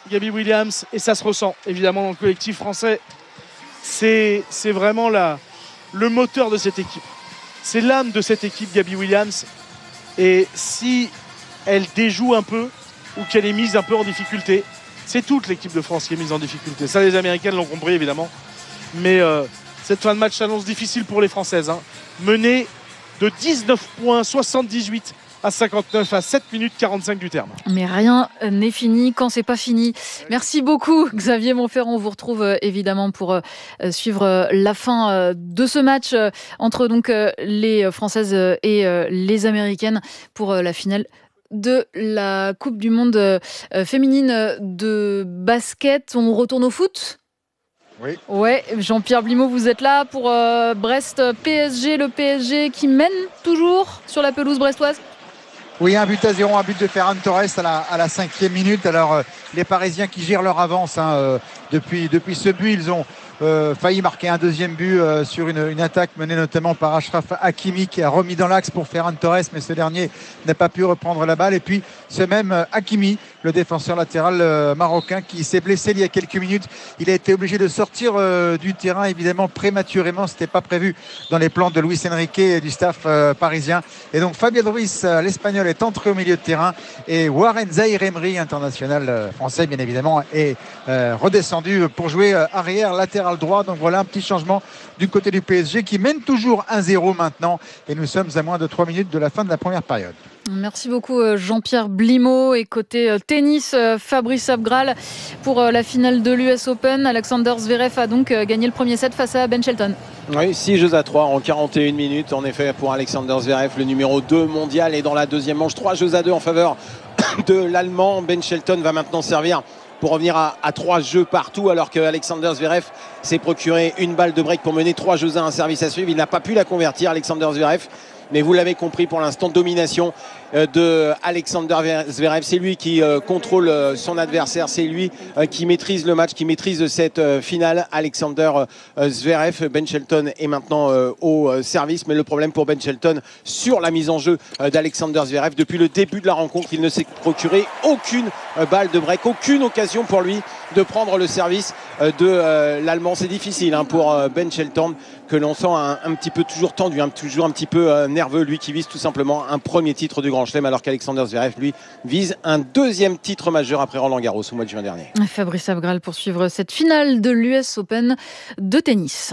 Gabby Williams, et ça se ressent évidemment dans le collectif français. C'est vraiment le moteur de cette équipe. C'est l'âme de cette équipe, Gabby Williams. Et si elle déjoue un peu ou qu'elle est mise un peu en difficulté, c'est toute l'équipe de France qui est mise en difficulté. Ça, les Américaines l'ont compris évidemment. Mais cette fin de match s'annonce difficile pour les Françaises. Menée de 19 points, 78 à 59 à 7 minutes 45 du terme. Mais rien n'est fini quand c'est pas fini. Merci beaucoup Xavier Monferrand. On vous retrouve évidemment pour suivre la fin de ce match entre donc les Françaises et les Américaines pour la finale de la Coupe du Monde féminine de basket. On retourne au foot ? Oui. Ouais, Jean-Pierre Blimaud, vous êtes là pour Brest-PSG, le PSG qui mène toujours sur la pelouse brestoise. Oui, 1-0, un but de Ferran Torres à la 5e minute. Alors, les Parisiens qui gèrent leur avance depuis ce but, ils ont failli marquer un deuxième but sur une attaque menée notamment par Achraf Hakimi qui a remis dans l'axe pour Ferran Torres, mais ce dernier n'a pas pu reprendre la balle. Et puis, ce même Hakimi, le défenseur latéral marocain qui s'est blessé il y a quelques minutes, il a été obligé de sortir du terrain, évidemment prématurément. C'était pas prévu dans les plans de Luis Enrique et du staff parisien. Et donc, Fabien Ruiz, l'Espagnol, est entré au milieu de terrain et Warren Zaïre-Emery, international français bien évidemment, est redescendu pour jouer arrière latéral droit. Donc voilà un petit changement du côté du PSG qui mène toujours 1-0 maintenant et nous sommes à moins de 3 minutes de la fin de la première période. Merci beaucoup Jean-Pierre Blimaud. Et côté tennis, Fabrice Abgral pour la finale de l'US Open. Alexander Zverev a donc gagné le premier set face à Ben Shelton. Oui, 6-3 en 41 minutes en effet pour Alexander Zverev, le numéro 2 mondial. Et dans la deuxième manche, 3-2 en faveur de l'Allemand. Ben Shelton va maintenant servir pour revenir à 3 jeux partout, alors que Alexander Zverev s'est procuré une balle de break pour mener 3-1, un service à suivre. Il n'a pas pu la convertir, Alexander Zverev. Mais vous l'avez compris, pour l'instant, domination de Alexander Zverev. C'est lui qui contrôle son adversaire. C'est lui qui maîtrise le match, qui maîtrise cette finale. Alexander Zverev. Ben Shelton est maintenant au service. Mais le problème pour Ben Shelton, sur la mise en jeu d'Alexander Zverev, depuis le début de la rencontre, il ne s'est procuré aucune balle de break, aucune occasion pour lui de prendre le service de l'Allemand. C'est difficile pour Ben Shelton, que l'on sent un petit peu toujours tendu, toujours un petit peu nerveux, lui qui vise tout simplement un premier titre du Grand Chelem, alors qu'Alexander Zverev, lui, vise un deuxième titre majeur après Roland-Garros au mois de juin dernier. Fabrice Abgral pour suivre cette finale de l'US Open de tennis.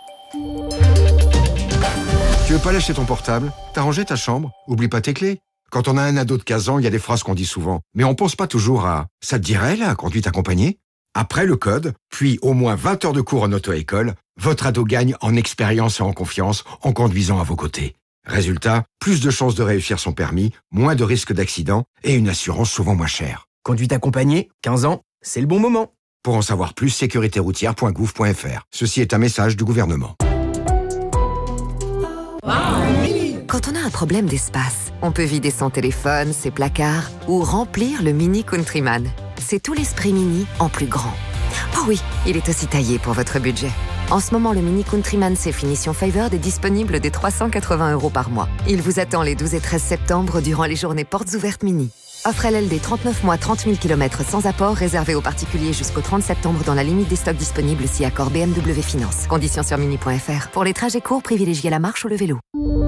Tu veux pas lâcher ton portable? T'as rangé ta chambre? Oublie pas tes clés. Quand on a un ado de 15 ans, il y a des phrases qu'on dit souvent. Mais on pense pas toujours à « ça te dirait, la conduite accompagnée ?» Après le code, puis au moins 20 heures de cours en auto-école, votre ado gagne en expérience et en confiance en conduisant à vos côtés. Résultat, plus de chances de réussir son permis, moins de risques d'accident et une assurance souvent moins chère. Conduite accompagnée, 15 ans, c'est le bon moment. Pour en savoir plus, sécuritéroutière.gouv.fr. Ceci est un message du gouvernement. Quand on a un problème d'espace, on peut vider son téléphone, ses placards ou remplir le Mini Countryman. C'est tout l'esprit Mini en plus grand. Oh oui, il est aussi taillé pour votre budget. En ce moment, le Mini Countryman Safe Finition Favored est disponible dès 380 € par mois. Il vous attend les 12 et 13 septembre durant les journées portes ouvertes Mini. Offre LLD 39 mois, 30 000 km sans apport, réservé aux particuliers jusqu'au 30 septembre dans la limite des stocks disponibles si accord BMW Finance. Conditions sur mini.fr. Pour les trajets courts, privilégiez la marche ou le vélo.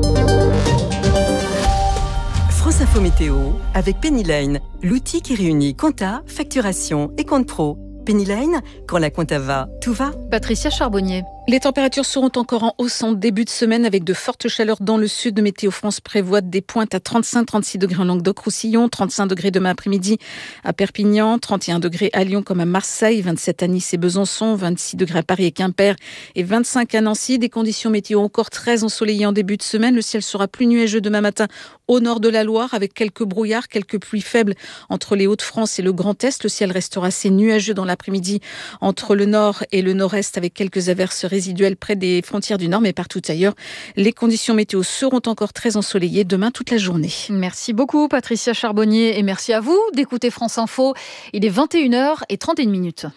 France Info Météo avec Pennyline, l'outil qui réunit compta, facturation et compte pro. Pennyline, quand la compta va, tout va. Patricia Charbonnier. Les températures seront encore en hausse en début de semaine avec de fortes chaleurs dans le sud. Météo France prévoit des pointes à 35-36 degrés en Languedoc-Roussillon, 35 degrés demain après-midi à Perpignan, 31 degrés à Lyon comme à Marseille, 27 à Nice et Besançon, 26 degrés à Paris et Quimper et 25 à Nancy. Des conditions météo encore très ensoleillées en début de semaine. Le ciel sera plus nuageux demain matin au nord de la Loire avec quelques brouillards, quelques pluies faibles entre les Hauts-de-France et le Grand Est. Le ciel restera assez nuageux dans l'après-midi entre le nord et le nord-est avec quelques averses résiduelles près des frontières du nord, mais partout ailleurs, les conditions météo seront encore très ensoleillées demain toute la journée. Merci beaucoup Patricia Charbonnier et merci à vous d'écouter France Info. Il est 21h31.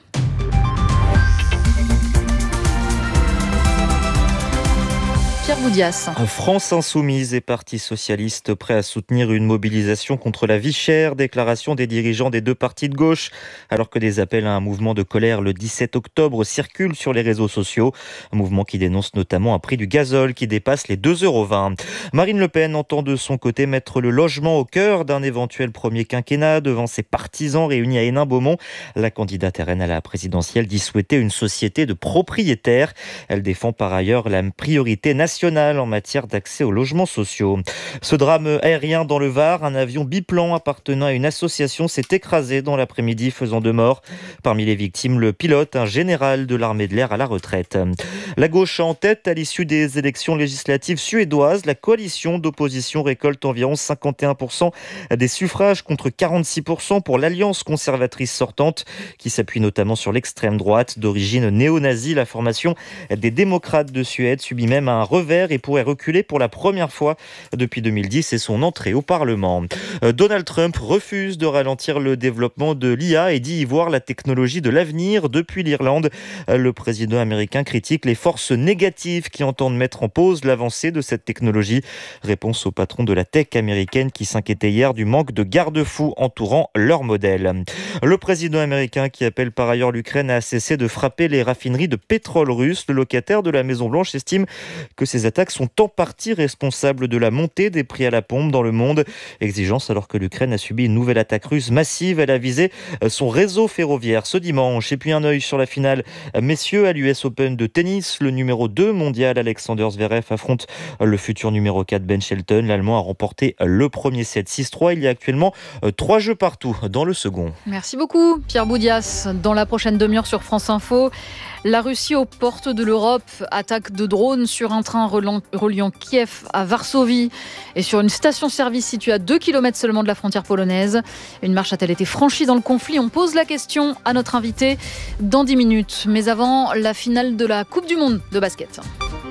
Pierre Boudias. France Insoumise et Parti Socialiste prêts à soutenir une mobilisation contre la vie chère. Déclaration des dirigeants des deux partis de gauche. Alors que des appels à un mouvement de colère le 17 octobre circulent sur les réseaux sociaux. Un mouvement qui dénonce notamment un prix du gazole qui dépasse les 2,20 €. Marine Le Pen entend de son côté mettre le logement au cœur d'un éventuel premier quinquennat. Devant ses partisans réunis à Hénin-Beaumont, la candidate RN à la présidentielle dit souhaiter une société de propriétaires. Elle défend par ailleurs la priorité nationale en matière d'accès aux logements sociaux. Ce drame aérien dans le Var, un avion biplan appartenant à une association s'est écrasé dans l'après-midi, faisant 2 morts. Parmi les victimes, le pilote, un général de l'armée de l'air à la retraite. La gauche en tête à l'issue des élections législatives suédoises. La coalition d'opposition récolte environ 51% des suffrages contre 46% pour l'alliance conservatrice sortante qui s'appuie notamment sur l'extrême droite d'origine néo-nazie. La formation des démocrates de Suède subit même un revers et pourrait reculer pour la première fois depuis 2010 et son entrée au Parlement. Donald Trump refuse de ralentir le développement de l'IA et dit y voir la technologie de l'avenir. Depuis l'Irlande, le président américain critique les forces négatives qui entendent mettre en pause l'avancée de cette technologie. Réponse au patron de la tech américaine qui s'inquiétait hier du manque de garde-fous entourant leur modèle. Le président américain qui appelle par ailleurs l'Ukraine à cesser de frapper les raffineries de pétrole russe. Le locataire de la Maison-Blanche estime que ces attaques sont en partie responsables de la montée des prix à la pompe dans le monde. Exigence alors que l'Ukraine a subi une nouvelle attaque russe massive. Elle a visé son réseau ferroviaire ce dimanche. Et puis un œil sur la finale messieurs à l'US Open de tennis. Le numéro 2 mondial Alexander Zverev affronte le futur numéro 4 Ben Shelton. L'Allemand a remporté le premier set 6-3. Il y a actuellement 3 jeux partout dans le second. Merci beaucoup Pierre Boudias. Dans la prochaine demi-heure sur France Info, la Russie aux portes de l'Europe, attaque de drones sur un train reliant Kiev à Varsovie et sur une station-service située à 2 km seulement de la frontière polonaise. Une marche a-t-elle été franchie dans le conflit ? On pose la question à notre invité dans 10 minutes. Mais avant, la finale de la Coupe du Monde de basket.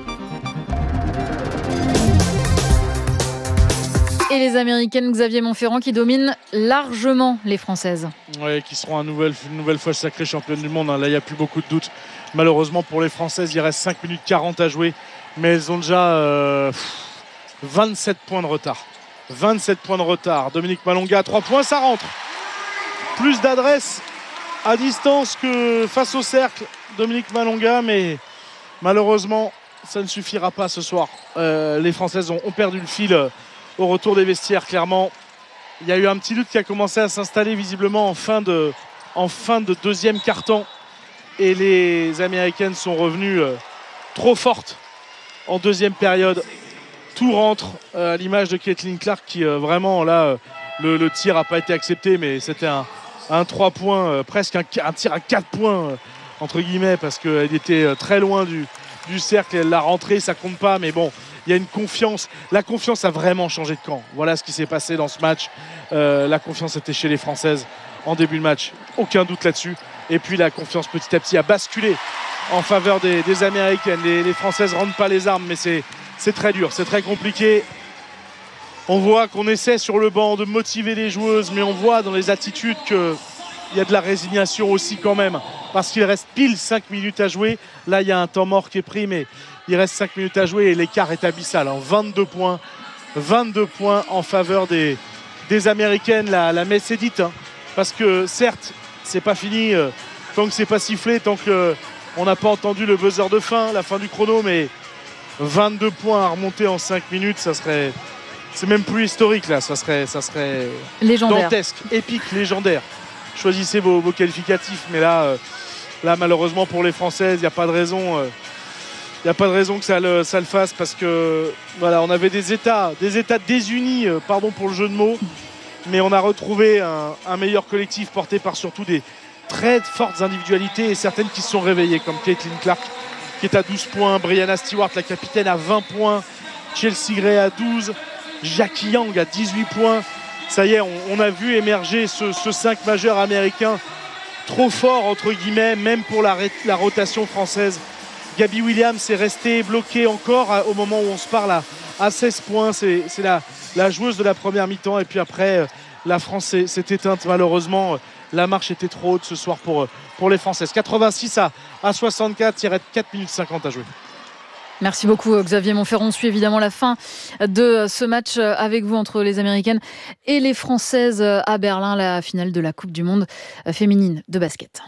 Et les Américaines, Xavier Monferrand, qui dominent largement les Françaises. Oui, qui seront une nouvelle fois sacrées championnes du monde. Là, il n'y a plus beaucoup de doutes. Malheureusement, pour les Françaises, il reste 5 minutes 40 à jouer. Mais elles ont déjà 27 points de retard. 27 points de retard. Dominique Malonga, 3 points, ça rentre. Plus d'adresse à distance que face au cercle. Dominique Malonga, mais malheureusement, ça ne suffira pas ce soir. Les Françaises ont perdu le fil au retour des vestiaires, clairement. Il y a eu un petit doute qui a commencé à s'installer visiblement en fin de deuxième quart-temps. Et les Américaines sont revenues trop fortes en deuxième période. Tout rentre à l'image de Caitlin Clark qui vraiment là, le tir n'a pas été accepté, mais c'était un 3 points, presque un tir à 4 points entre guillemets, parce qu'elle était très loin du cercle et elle l'a rentré, ça compte pas, mais bon. Il y a une confiance. La confiance a vraiment changé de camp. Voilà ce qui s'est passé dans ce match. La confiance était chez les Françaises en début de match. Aucun doute là-dessus. Et puis la confiance petit à petit a basculé en faveur des Américaines. Les Françaises ne rendent pas les armes, mais c'est très dur. C'est très compliqué. On voit qu'on essaie sur le banc de motiver les joueuses, mais on voit dans les attitudes qu'il y a de la résignation aussi quand même. Parce qu'il reste pile 5 minutes à jouer. Là, il y a un temps mort qui est pris, mais il reste 5 minutes à jouer et l'écart est abyssal. 22 points en faveur des Américaines. La messe est dite. Parce que certes, c'est pas fini tant que c'est pas sifflé, tant qu'on n'a pas entendu le buzzer de fin, la fin du chrono. Mais 22 points à remonter en 5 minutes, ça serait... C'est même plus historique là, ça serait légendaire. Dantesque, épique, légendaire. Choisissez vos qualificatifs, mais là malheureusement pour les Françaises, il n'y a pas de raison. Il n'y a pas de raison que ça le fasse parce que voilà, on avait des États désunis, pardon pour le jeu de mots, mais on a retrouvé un meilleur collectif porté par surtout des très fortes individualités et certaines qui se sont réveillées comme Caitlin Clark qui est à 12 points, Brianna Stewart la capitaine à 20 points, Chelsea Gray à 12, Jackie Yang à 18 points. Ça y est, on a vu émerger ce 5 majeur américain trop fort entre guillemets, même pour la rotation française. Gabby Williams est restée bloquée encore au moment où on se parle à 16 points. C'est la joueuse de la première mi-temps. Et puis après, la France s'est éteinte malheureusement. La marche était trop haute ce soir pour les Françaises. 86 à 64, il reste 4 minutes 50 à jouer. Merci beaucoup Xavier Monferrand. On suit évidemment la fin de ce match avec vous entre les Américaines et les Françaises à Berlin, la finale de la Coupe du Monde féminine de basket.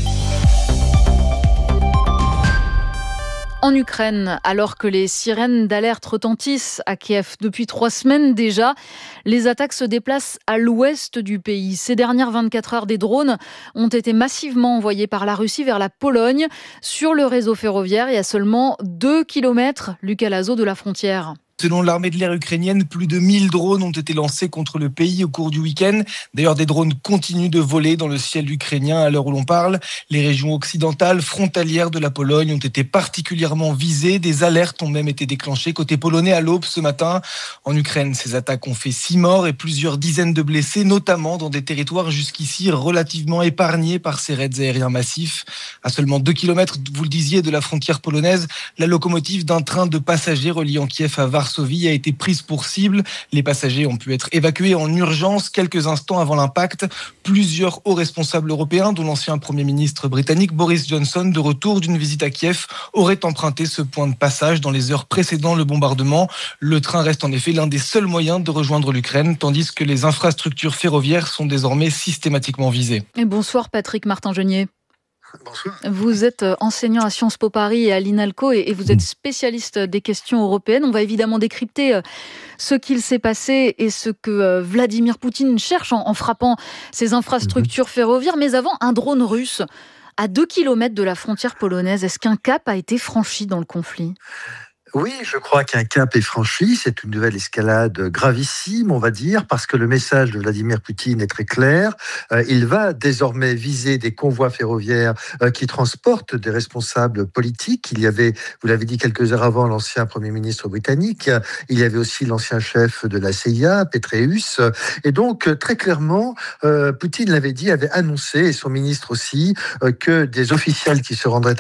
En Ukraine, alors que les sirènes d'alerte retentissent à Kiev depuis 3 semaines déjà, les attaques se déplacent à l'ouest du pays. Ces dernières 24 heures, des drones ont été massivement envoyés par la Russie vers la Pologne. Sur le réseau ferroviaire, il y a seulement 2 kilomètres, Lucas Lazo, de la frontière. Selon l'armée de l'air ukrainienne, plus de 1000 drones ont été lancés contre le pays au cours du week-end. D'ailleurs, des drones continuent de voler dans le ciel ukrainien à l'heure où l'on parle. Les régions occidentales, frontalières de la Pologne, ont été particulièrement visées. Des alertes ont même été déclenchées côté polonais à l'aube ce matin. En Ukraine, ces attaques ont fait 6 morts et plusieurs dizaines de blessés, notamment dans des territoires jusqu'ici relativement épargnés par ces raids aériens massifs. À seulement 2 kilomètres, vous le disiez, de la frontière polonaise, la locomotive d'un train de passagers reliant Kiev à Varsovie a été prise pour cible. Les passagers ont pu être évacués en urgence quelques instants avant l'impact. Plusieurs hauts responsables européens, dont l'ancien Premier ministre britannique Boris Johnson, de retour d'une visite à Kiev, auraient emprunté ce point de passage dans les heures précédant le bombardement. Le train reste en effet l'un des seuls moyens de rejoindre l'Ukraine, tandis que les infrastructures ferroviaires sont désormais systématiquement visées. Et bonsoir Patrick Martin-Genier. Bonsoir. Vous êtes enseignant à Sciences Po Paris et à l'INALCO et vous êtes spécialiste des questions européennes. On va évidemment décrypter ce qu'il s'est passé et ce que Vladimir Poutine cherche en frappant ces infrastructures ferroviaires. Mais avant, un drone russe à 2 kilomètres de la frontière polonaise. Est-ce qu'un cap a été franchi dans le conflit ? Oui, je crois qu'un cap est franchi. C'est une nouvelle escalade gravissime, on va dire, parce que le message de Vladimir Poutine est très clair. Il va désormais viser des convois ferroviaires qui transportent des responsables politiques. Il y avait, vous l'avez dit quelques heures avant, l'ancien Premier ministre britannique. Il y avait aussi l'ancien chef de la CIA, Petraeus. Et donc, très clairement, Poutine l'avait dit, avait annoncé, et son ministre aussi, que des officiels qui se rendraient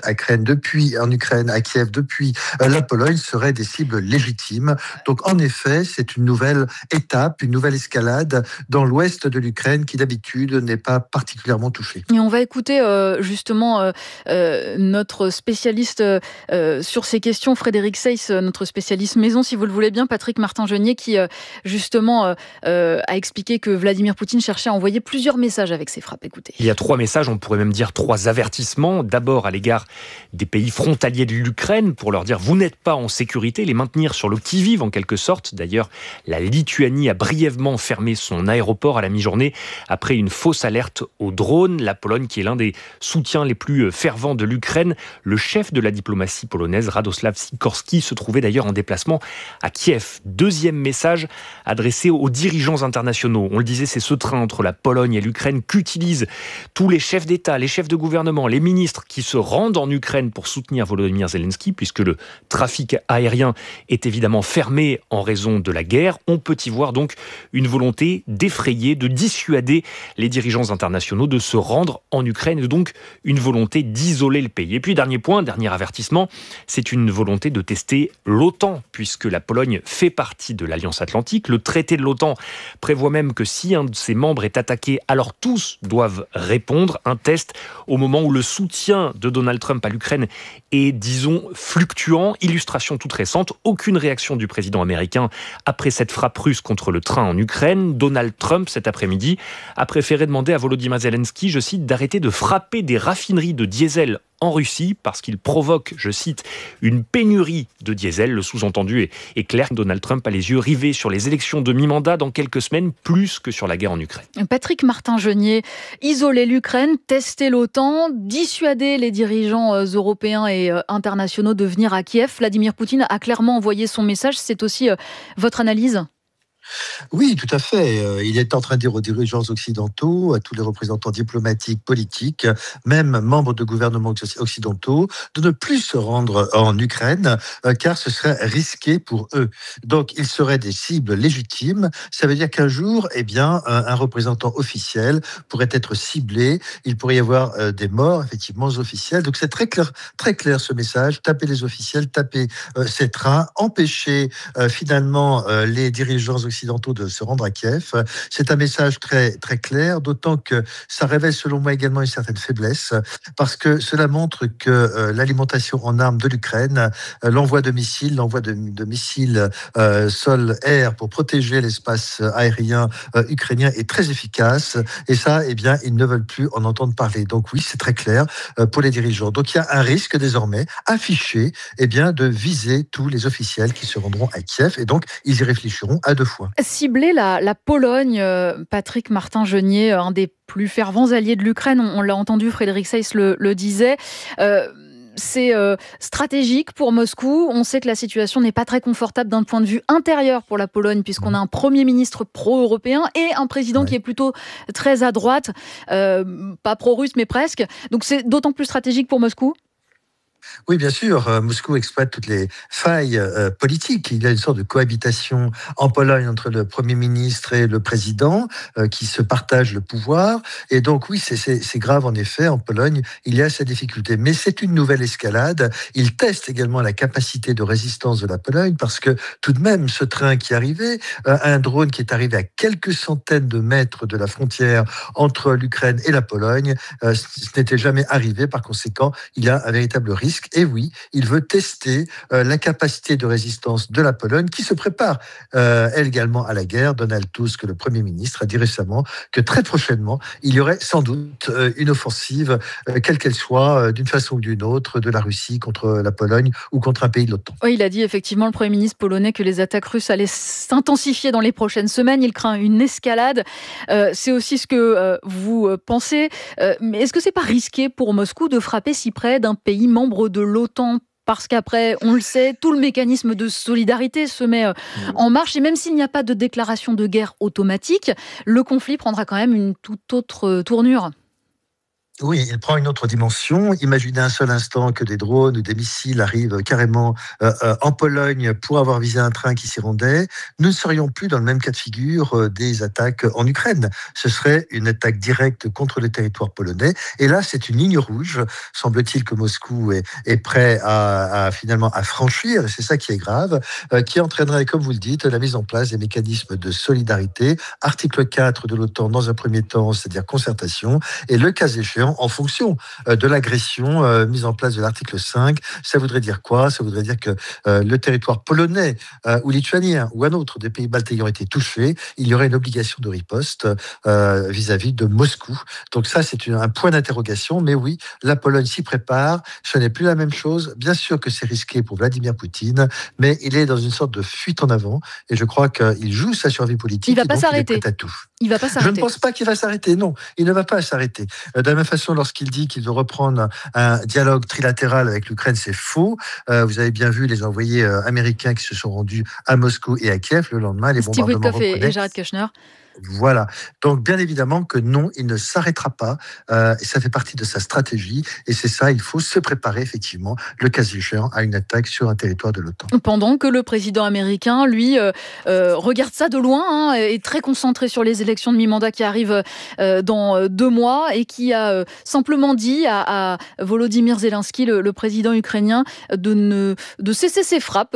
en Ukraine, à Kiev, depuis la Pologne, seraient des cibles légitimes. Donc en effet, c'est une nouvelle étape, une nouvelle escalade dans l'ouest de l'Ukraine qui d'habitude n'est pas particulièrement touchée. Et on va écouter justement notre spécialiste sur ces questions, Frédéric Seyss, notre spécialiste maison, si vous le voulez bien, Patrick Martin-Genier, qui justement a expliqué que Vladimir Poutine cherchait à envoyer plusieurs messages avec ses frappes. Écoutez. Il y a 3 messages, on pourrait même dire 3 avertissements. D'abord à l'égard des pays frontaliers de l'Ukraine pour leur dire vous n'êtes pas en sécurité, les maintenir sur le qui-vive en quelque sorte. D'ailleurs, la Lituanie a brièvement fermé son aéroport à la mi-journée après une fausse alerte aux drones. La Pologne, qui est l'un des soutiens les plus fervents de l'Ukraine, le chef de la diplomatie polonaise, Radosław Sikorski, se trouvait d'ailleurs en déplacement à Kiev. Deuxième message adressé aux dirigeants internationaux. On le disait, c'est ce train entre la Pologne et l'Ukraine qu'utilisent tous les chefs d'État, les chefs de gouvernement, les ministres qui se rendent en Ukraine pour soutenir Volodymyr Zelensky, puisque le trafic aérien est évidemment fermé en raison de la guerre. On peut y voir donc une volonté d'effrayer, de dissuader les dirigeants internationaux de se rendre en Ukraine et donc une volonté d'isoler le pays. Et puis dernier point, dernier avertissement, c'est une volonté de tester l'OTAN puisque la Pologne fait partie de l'Alliance Atlantique. Le traité de l'OTAN prévoit même que si un de ses membres est attaqué, alors tous doivent répondre. Un test au moment où le soutien de Donald Trump à l'Ukraine est, disons, fluctuant. Illustration toute récente, aucune réaction du président américain après cette frappe russe contre le train en Ukraine. Donald Trump, cet après-midi, a préféré demander à Volodymyr Zelensky, je cite, d'arrêter de frapper des raffineries de diesel en Russie parce qu'il provoque, je cite, une pénurie de diesel. Le sous-entendu est clair. Donald Trump a les yeux rivés sur les élections de mi-mandat dans quelques semaines, plus que sur la guerre en Ukraine. Patrick Martin-Genier, isoler l'Ukraine, tester l'OTAN, dissuader les dirigeants européens et internationaux de venir à Kiev. Vladimir Poutine a clairement envoyé son message. C'est aussi votre analyse ? Oui, tout à fait. Il est en train de dire aux dirigeants occidentaux, à tous les représentants diplomatiques, politiques, même membres de gouvernements occidentaux, de ne plus se rendre en Ukraine, car ce serait risqué pour eux. Donc, ils seraient des cibles légitimes. Ça veut dire qu'un jour, un représentant officiel pourrait être ciblé. Il pourrait y avoir des morts, effectivement, officiels. Donc, c'est très clair ce message. Taper les officiels, taper ces trains, empêcher finalement les dirigeants occidentaux occidentaux de se rendre à Kiev. C'est un message très, très clair, d'autant que ça révèle selon moi également une certaine faiblesse, parce que cela montre que l'alimentation en armes de l'Ukraine, l'envoi de missiles sol-air pour protéger l'espace aérien ukrainien est très efficace. Et ça, eh bien, ils ne veulent plus en entendre parler. Donc oui, c'est très clair pour les dirigeants. Donc il y a un risque désormais affiché, eh bien, de viser tous les officiels qui se rendront à Kiev. Et donc, ils y réfléchiront à deux fois. Cibler la Pologne, Patrick Martin-Genier, un des plus fervents alliés de l'Ukraine, on l'a entendu, Frédéric Seyss le disait. C'est stratégique pour Moscou. On sait que la situation n'est pas très confortable d'un point de vue intérieur pour la Pologne, puisqu'on a un Premier ministre pro-européen et un président qui est plutôt très à droite, pas pro-russe mais presque. Donc c'est d'autant plus stratégique pour Moscou. Oui, bien sûr. Moscou exploite toutes les failles politiques. Il y a une sorte de cohabitation en Pologne entre le Premier ministre et le président qui se partagent le pouvoir. Et donc, oui, c'est grave en effet. En Pologne, il y a ces difficultés. Mais c'est une nouvelle escalade. Il teste également la capacité de résistance de la Pologne parce que tout de même, ce train qui arrivait, un drone qui est arrivé à quelques centaines de mètres de la frontière entre l'Ukraine et la Pologne, ce n'était jamais arrivé. Par conséquent, il y a un véritable risque. Et oui, il veut tester la capacité de résistance de la Pologne qui se prépare, elle également, à la guerre. Donald Tusk, le Premier ministre, a dit récemment que très prochainement, il y aurait sans doute une offensive, quelle qu'elle soit, d'une façon ou d'une autre, de la Russie contre la Pologne ou contre un pays de l'OTAN. Oui, il a dit effectivement, le Premier ministre polonais, que les attaques russes allaient s'intensifier dans les prochaines semaines. Il craint une escalade. C'est aussi ce que vous pensez. Mais est-ce que c'est pas risqué pour Moscou de frapper si près d'un pays membre de l'OTAN? Parce qu'après, on le sait, tout le mécanisme de solidarité se met en marche. Et même s'il n'y a pas de déclaration de guerre automatique, le conflit prendra quand même une toute autre tournure. Oui, il prend une autre dimension. Imaginez un seul instant que des drones ou des missiles arrivent carrément en Pologne pour avoir visé un train qui s'y rendait. Nous ne serions plus dans le même cas de figure des attaques en Ukraine. Ce serait une attaque directe contre le territoire polonais. Et là, c'est une ligne rouge. Semble-t-il que Moscou est prêt à finalement à franchir. Et c'est ça qui est grave, qui entraînerait, comme vous le dites, la mise en place des mécanismes de solidarité. Article 4 de l'OTAN dans un premier temps, c'est-à-dire concertation. Et le cas échéant, en fonction de l'agression mise en place de l'article 5. Ça voudrait dire quoi? Ça voudrait dire que le territoire polonais ou lituanien ou un autre des pays baltes ayant été touchés, il y aurait une obligation de riposte vis-à-vis de Moscou. Donc ça, c'est un point d'interrogation. Mais oui, la Pologne s'y prépare. Ce n'est plus la même chose. Bien sûr que c'est risqué pour Vladimir Poutine, mais il est dans une sorte de fuite en avant. Et je crois qu'il joue sa survie politique. Il ne va pas s'arrêter. Il va pas s'arrêter. Je ne pense pas qu'il va s'arrêter. Non, il ne va pas s'arrêter. De la même façon, lorsqu'il dit qu'il veut reprendre un dialogue trilatéral avec l'Ukraine, c'est faux. Vous avez bien vu les envoyés américains qui se sont rendus à Moscou et à Kiev le lendemain. Les Steve bombardements Witkoff et Jared Kushner. Voilà. Donc, bien évidemment que non, il ne s'arrêtera pas. Et ça fait partie de sa stratégie. Et c'est ça, il faut se préparer, effectivement, le cas échéant, à une attaque sur un territoire de l'OTAN. Pendant que le président américain, lui, regarde ça de loin, est très concentré sur les élections de mi-mandat qui arrivent dans 2 mois et qui a simplement dit à Volodymyr Zelensky, le président ukrainien, de cesser ses frappes,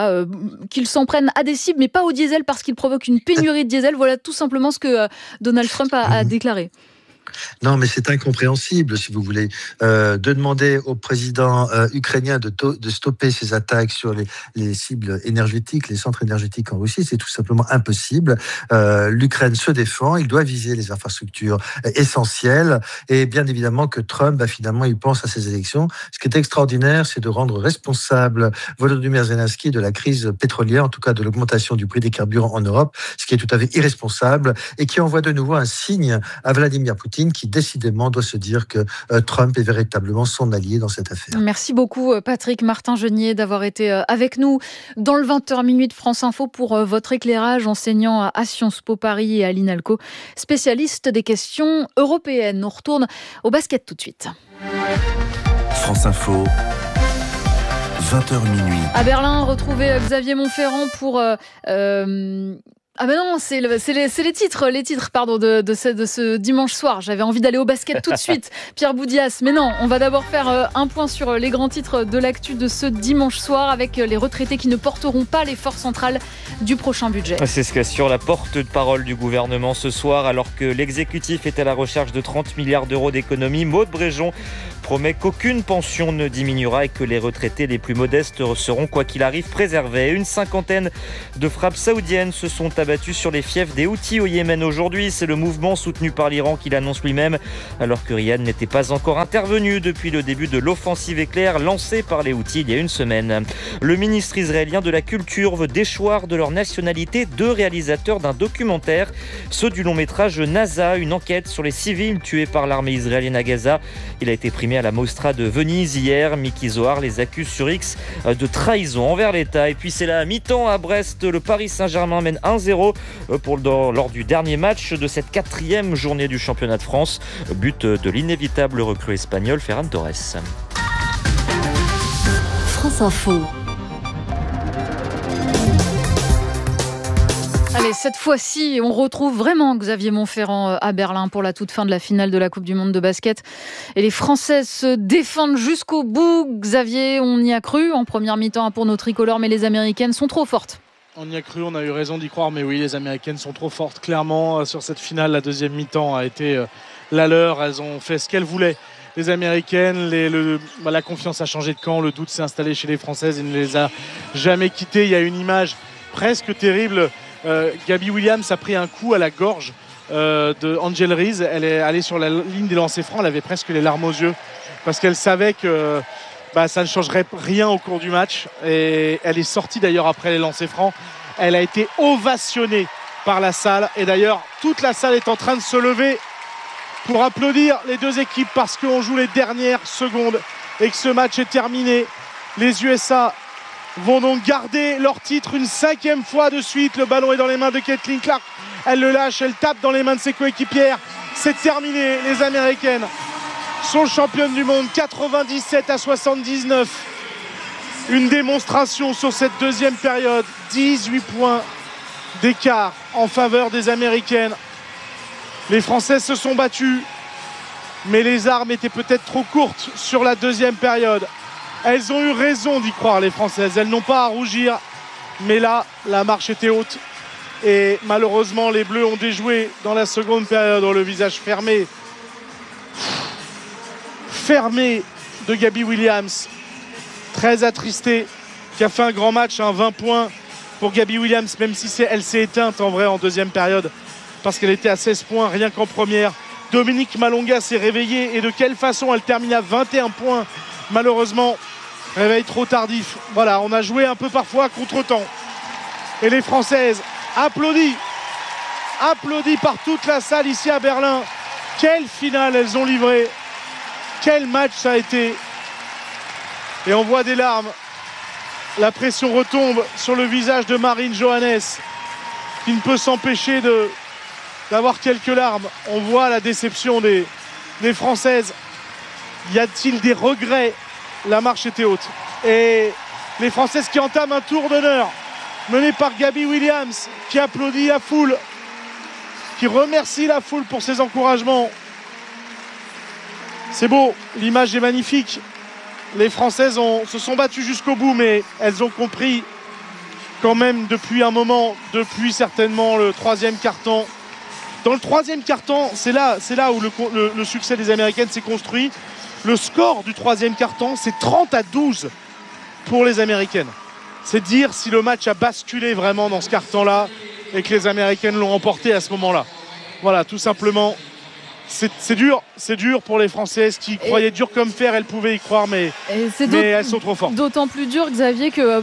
qu'il s'en prenne à des cibles, mais pas au diesel parce qu'il provoque une pénurie de diesel. Voilà tout simplement ce que Donald Trump a déclaré. Non, mais c'est incompréhensible, si vous voulez, de demander au président ukrainien de stopper ses attaques sur les cibles énergétiques, les centres énergétiques en Russie. C'est tout simplement impossible. L'Ukraine se défend, il doit viser les infrastructures essentielles. Et bien évidemment que Trump, finalement, il pense à ces élections. Ce qui est extraordinaire, c'est de rendre responsable Volodymyr Zelensky de la crise pétrolière, en tout cas de l'augmentation du prix des carburants en Europe, ce qui est tout à fait irresponsable et qui envoie de nouveau un signe à Vladimir Poutine, qui décidément doit se dire que Trump est véritablement son allié dans cette affaire. Merci beaucoup Patrick Martin-Genier d'avoir été avec nous dans le 20h minuit de France Info pour votre éclairage, enseignant à Sciences Po Paris et à l'INALCO, spécialiste des questions européennes. On retourne au basket tout de suite. France Info, 20h minuit. À Berlin, retrouvez Xavier Montferrand pour Ah ben non, c'est les titres pardon, de ce dimanche soir. J'avais envie d'aller au basket tout de suite, Pierre Boudias. Mais non, on va d'abord faire un point sur les grands titres de l'actu de ce dimanche soir avec les retraités qui ne porteront pas l'effort central du prochain budget. C'est ce qu'assure la porte-parole du gouvernement ce soir, alors que l'exécutif est à la recherche de 30 milliards d'euros d'économies. Maude Bréjon promet qu'aucune pension ne diminuera et que les retraités les plus modestes seront, quoi qu'il arrive, préservés. Une cinquantaine de frappes saoudiennes se sont abattues sur les fiefs des Houthis au Yémen aujourd'hui. C'est le mouvement soutenu par l'Iran qui l'annonce lui-même, alors que Riyad n'était pas encore intervenu depuis le début de l'offensive éclair lancée par les Houthis il y a une semaine. Le ministre israélien de la Culture veut déchoir de leur nationalité 2 réalisateurs d'un documentaire, ceux du long métrage NASA, une enquête sur les civils tués par l'armée israélienne à Gaza. Il a été primé à la Mostra de Venise hier. Miki Zohar les accuse sur X de trahison envers l'État. Et puis c'est la mi-temps à Brest. Le Paris Saint-Germain mène 1-0 lors du dernier match de cette 4e journée du championnat de France. But de l'inévitable recrue espagnol Ferran Torres. France Info. Allez, cette fois-ci, on retrouve vraiment Xavier Monferrand à Berlin pour la toute fin de la finale de la Coupe du Monde de basket. Et les Françaises se défendent jusqu'au bout. Xavier, on y a cru en première mi-temps pour nos tricolores, mais les Américaines sont trop fortes. On y a cru, on a eu raison d'y croire, mais oui, les Américaines sont trop fortes. Clairement, sur cette finale, la deuxième mi-temps a été la leur. Elles ont fait ce qu'elles voulaient. Les Américaines, la confiance a changé de camp, le doute s'est installé chez les Françaises et ne les a jamais quittées. Il y a une image presque terrible. Gabby Williams a pris un coup à la gorge de Angel Reese. Elle est allée sur la ligne des lancers francs. Elle avait presque les larmes aux yeux parce qu'elle savait que ça ne changerait rien au cours du match. Et elle est sortie d'ailleurs après les lancers francs. Elle a été ovationnée par la salle. Et d'ailleurs, toute la salle est en train de se lever pour applaudir les deux équipes parce qu'on joue les dernières secondes et que ce match est terminé. Les USA vont donc garder leur titre une 5e fois de suite. Le ballon est dans les mains de Caitlin Clark. Elle le lâche, elle tape dans les mains de ses coéquipières. C'est terminé. Les Américaines sont championnes du monde 97-79. Une démonstration sur cette deuxième période. 18 points d'écart en faveur des Américaines. Les Françaises se sont battues, mais les armes étaient peut-être trop courtes sur la deuxième période. Elles ont eu raison d'y croire, les Françaises. Elles n'ont pas à rougir. Mais là, la marche était haute. Et malheureusement, les Bleus ont déjoué dans la seconde période. Le visage fermé de Gabby Williams. Très attristée. Qui a fait un grand match, 20 points pour Gabby Williams. Même si elle s'est éteinte en vrai en deuxième période. Parce qu'elle était à 16 points rien qu'en première. Dominique Malonga s'est réveillée. Et de quelle façon elle termine à 21 points. Malheureusement, réveil trop tardif. Voilà, on a joué un peu parfois à contre-temps. Et les Françaises applaudissent par toute la salle ici à Berlin. Quelle finale elles ont livré. Quel match ça a été. Et on voit des larmes. La pression retombe sur le visage de Marine Johannes, qui ne peut s'empêcher d'avoir quelques larmes. On voit la déception des Françaises. Y a-t-il des regrets? La marche était haute. Et les Françaises qui entament un tour d'honneur mené par Gabby Williams, qui applaudit la foule, qui remercie la foule pour ses encouragements. C'est beau, l'image est magnifique. Les Françaises se sont battues jusqu'au bout, mais elles ont compris quand même depuis un moment, depuis certainement le troisième quart-temps. Dans le troisième quart-temps, c'est là où le succès des Américaines s'est construit. Le score du troisième quart-temps, c'est 30-12 pour les Américaines. C'est dire si le match a basculé vraiment dans ce quart-temps-là et que les Américaines l'ont emporté à ce moment-là. Voilà, tout simplement. C'est dur pour les Françaises qui croyaient dur comme fer. Elles pouvaient y croire, mais elles sont trop fortes. D'autant plus dur, Xavier, que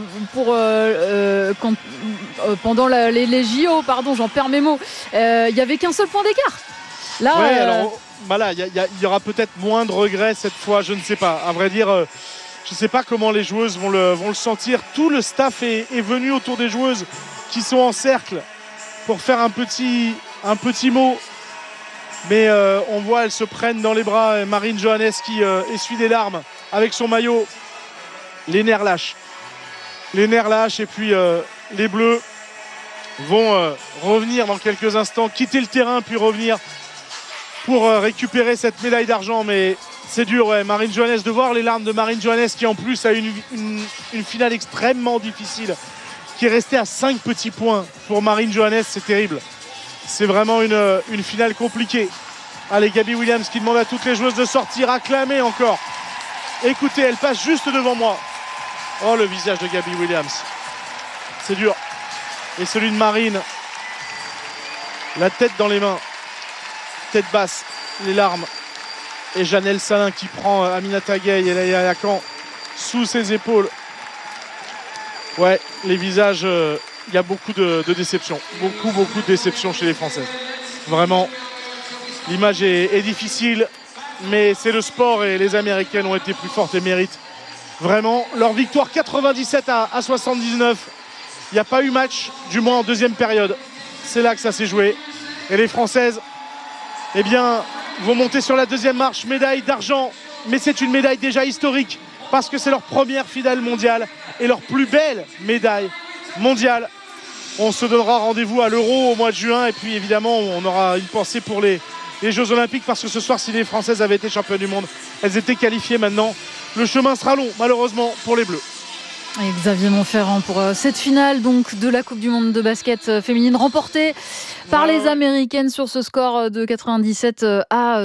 pendant les JO, j'en perds mes mots, il n'y avait qu'un seul point d'écart. Là, ouais, alors voilà, il y aura peut-être moins de regrets cette fois, je ne sais pas. À vrai dire, je ne sais pas comment les joueuses vont le sentir. Tout le staff est venu autour des joueuses qui sont en cercle pour faire un petit mot. Mais on voit, elles se prennent dans les bras. Marine Johannes qui essuie des larmes avec son maillot. Les nerfs lâchent. Et puis les Bleus vont revenir dans quelques instants, quitter le terrain puis revenir pour récupérer cette médaille d'argent. Mais c'est dur, ouais. Marine Johannes, de voir les larmes de Marine Johannes qui en plus a une finale extrêmement difficile, qui est restée à 5 petits points pour Marine Johannes, c'est terrible. C'est vraiment une finale compliquée. Allez, Gabby Williams qui demande à toutes les joueuses de sortir, acclamer encore. Écoutez, elle passe juste devant moi. Oh, le visage de Gabby Williams. C'est dur. Et celui de Marine, la tête dans les mains, tête basse, les larmes. Et Janelle Salin qui prend Aminata Gueye et Laïa Yakan sous ses épaules. Ouais, les visages, il y a beaucoup de déception. Beaucoup de déception chez les Françaises. Vraiment, l'image est difficile, mais c'est le sport et les Américaines ont été plus fortes et méritent vraiment leur victoire 97 à 79. Il n'y a pas eu match, du moins en deuxième période. C'est là que ça s'est joué. Et les Françaises, eh bien, vont monter sur la deuxième marche. Médaille d'argent, mais c'est une médaille déjà historique parce que c'est leur première finale mondiale et leur plus belle médaille mondiale. On se donnera rendez-vous à l'Euro au mois de juin et puis évidemment, on aura une pensée pour les Jeux Olympiques parce que ce soir, si les Françaises avaient été championnes du monde, elles étaient qualifiées maintenant. Le chemin sera long, malheureusement, pour les Bleus. Et Xavier Montferrand pour cette finale donc de la Coupe du Monde de basket féminine remportée par les Américaines sur ce score de 97 à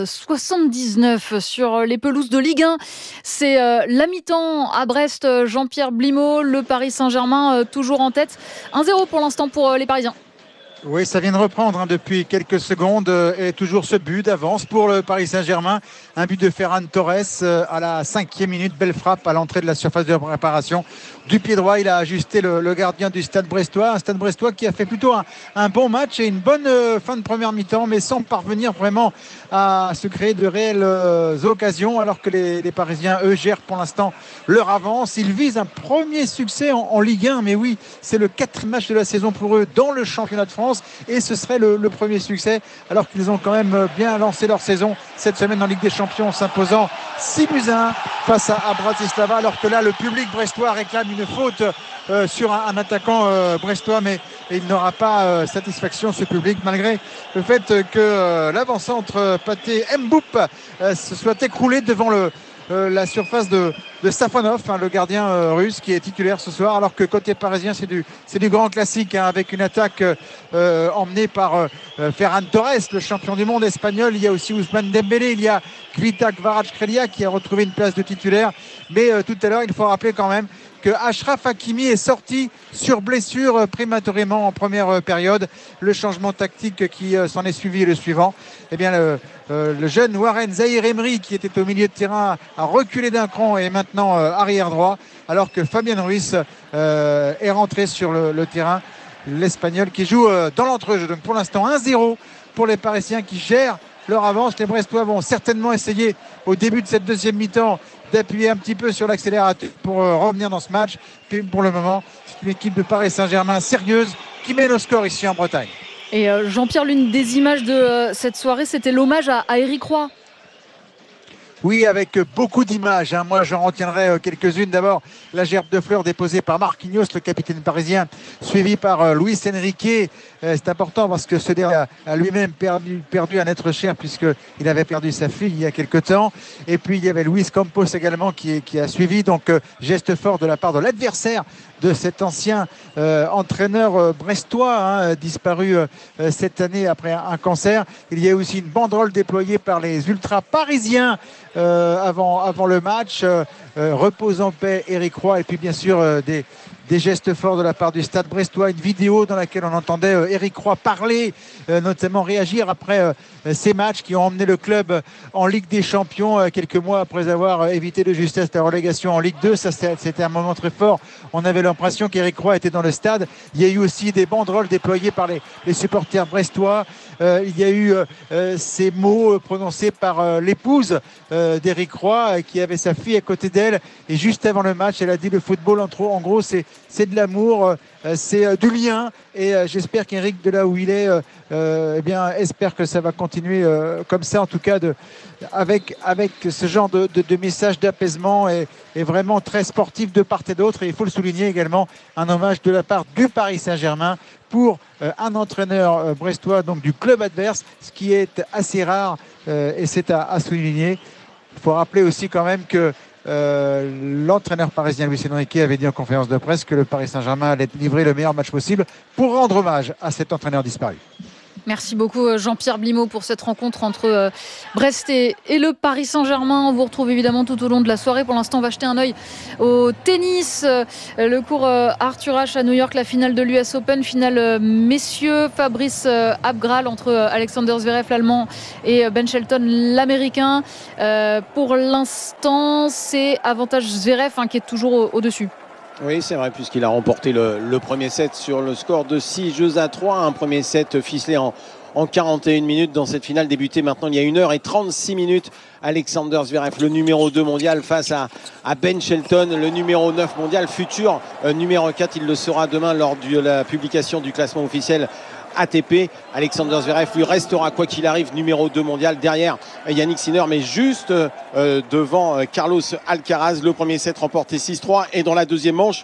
79 sur les pelouses de Ligue 1. C'est la mi-temps à Brest. Jean-Pierre Blimaud, le Paris Saint-Germain toujours en tête. 1-0 pour l'instant pour les Parisiens. Oui, ça vient de reprendre depuis quelques secondes et toujours ce but d'avance pour le Paris Saint-Germain. Un but de Ferran Torres à la 5e minute. Belle frappe à l'entrée de la surface de préparation. Du pied droit, il a ajusté le gardien du Stade Brestois. Un Stade Brestois qui a fait plutôt un bon match et une bonne fin de première mi-temps, mais sans parvenir vraiment à se créer de réelles occasions, alors que les Parisiens, eux, gèrent pour l'instant leur avance. Ils visent un premier succès en Ligue 1, mais oui, c'est le 4e match de la saison pour eux dans le championnat de France et ce serait le premier succès, alors qu'ils ont quand même bien lancé leur saison cette semaine en Ligue des Champions, s'imposant 6-1 face à Bratislava, alors que là, le public brestois réclame une faute sur un attaquant brestois, mais il n'aura pas satisfaction, ce public, malgré le fait que l'avant-centre Pathé Mboup se soit écroulé devant la surface de Safonov, le gardien russe qui est titulaire ce soir, alors que côté parisien c'est du grand classique, avec une attaque emmenée par Ferran Torres, le champion du monde espagnol. Il y a aussi Ousmane Dembélé, il y a Kvita Kvaratskhelia qui a retrouvé une place de titulaire, mais tout à l'heure il faut rappeler quand même que Achraf Hakimi est sorti sur blessure prématurément en première période. Le changement tactique qui s'en est suivi est le suivant. Eh bien, le jeune Warren Zahir Emery, qui était au milieu de terrain, a reculé d'un cran et est maintenant arrière droit, alors que Fabian Ruiz est rentré sur le terrain. L'Espagnol qui joue dans l'entrejeu. Donc pour l'instant 1-0 pour les Parisiens qui gèrent leur avance. Les Brestois vont certainement essayer au début de cette deuxième mi-temps d'appuyer un petit peu sur l'accélérateur pour revenir dans ce match. Puis pour le moment, c'est une équipe de Paris Saint-Germain sérieuse qui mène au score ici en Bretagne. Et Jean-Pierre, l'une des images de cette soirée, c'était l'hommage à Éric Roy. Oui, avec beaucoup d'images. Moi, j'en retiendrai quelques-unes. D'abord, la gerbe de fleurs déposée par Marquinhos, le capitaine parisien, suivi par Luis Enrique. C'est important parce que ce dernier a lui-même perdu un être cher, puisqu'il avait perdu sa fille il y a quelque temps. Et puis, il y avait Luis Campos également qui a suivi. Donc, geste fort de la part de l'adversaire de cet ancien entraîneur brestois, disparu cette année après un cancer. Il y a aussi une banderole déployée par les ultras parisiens avant le match. Repose en paix Éric Roy, et puis bien sûr des gestes forts de la part du Stade brestois, une vidéo dans laquelle on entendait Éric Roy parler, notamment réagir après ces matchs qui ont emmené le club en Ligue des Champions quelques mois après avoir évité de justesse la relégation en Ligue 2. Ça, c'était un moment très fort. On avait l'impression qu'Éric Roy était dans le stade. Il y a eu aussi des banderoles déployées par les supporters brestois. Il y a eu ces mots prononcés par l'épouse d'Éric Roy, qui avait sa fille à côté d'elle, et juste avant le match elle a dit: le football en gros c'est de l'amour, c'est du lien, et j'espère qu'Éric, de là où il est, espère que ça va continuer comme ça, en tout cas avec ce genre de message d'apaisement et vraiment très sportif de part et d'autre. Et il faut le souligner également, un hommage de la part du Paris Saint-Germain pour un entraîneur brestois, donc du club adverse, ce qui est assez rare et c'est à souligner. Il faut rappeler aussi quand même que l'entraîneur parisien Luis Enrique avait dit en conférence de presse que le Paris Saint-Germain allait livrer le meilleur match possible pour rendre hommage à cet entraîneur disparu. Merci beaucoup Jean-Pierre Blimaud pour cette rencontre entre Brest et le Paris Saint-Germain. On vous retrouve évidemment tout au long de la soirée. Pour l'instant, on va jeter un œil au tennis. Le cours Arthur Ashe à New York, la finale de l'US Open, finale messieurs. Fabrice Abgral entre Alexander Zverev, l'Allemand, et Ben Shelton, l'Américain. Pour l'instant, c'est avantage Zverev qui est toujours au-dessus. Oui, c'est vrai, puisqu'il a remporté le premier set sur le score de 6-3. Un premier set ficelé en 41 minutes dans cette finale débutée maintenant il y a 1h36. Alexander Zverev, le numéro 2 mondial, face à Ben Shelton, le numéro 9 mondial, futur numéro 4. Il le sera demain lors de la publication du classement officiel ATP. Alexander Zverev lui restera quoi qu'il arrive numéro 2 mondial derrière Yannick Sinner, mais juste devant Carlos Alcaraz. Le premier set remporté 6-3 et dans la deuxième manche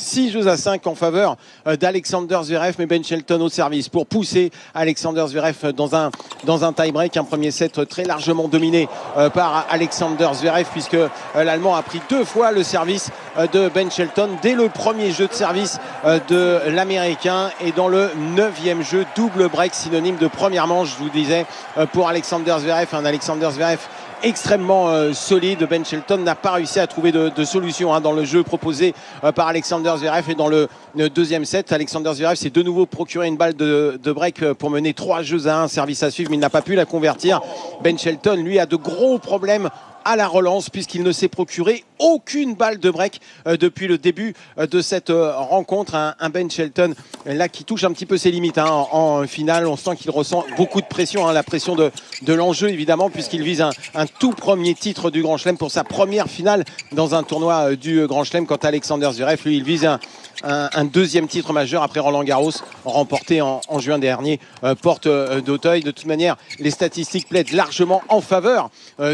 6-5 en faveur d'Alexander Zverev, mais Ben Shelton au service pour pousser Alexander Zverev dans un tie-break. Un premier set très largement dominé par Alexander Zverev, puisque l'Allemand a pris 2 fois le service de Ben Shelton dès le premier jeu de service de l'Américain, et dans le 9e jeu, double break synonyme de première manche, je vous disais, pour Alexander Zverev. Un Alexander Zverev extrêmement solide. Ben Shelton n'a pas réussi à trouver de solution dans le jeu proposé par Alexander Zverev. Et dans le deuxième set, Alexander Zverev s'est de nouveau procuré une balle de break pour mener 3-1, service à suivre, mais il n'a pas pu la convertir. Ben Shelton, lui, a de gros problèmes à la relance, puisqu'il ne s'est procuré aucune balle de break depuis le début de cette rencontre. Un Ben Shelton là qui touche un petit peu ses limites en finale. On sent qu'il ressent beaucoup de pression, la pression de l'enjeu évidemment, puisqu'il vise un tout premier titre du Grand Chelem pour sa première finale dans un tournoi du Grand Chelem. Quant à Alexander Zverev, lui, il vise un deuxième titre majeur après Roland Garros, remporté en juin dernier, porte d'Auteuil. De toute manière, les statistiques plaident largement en faveur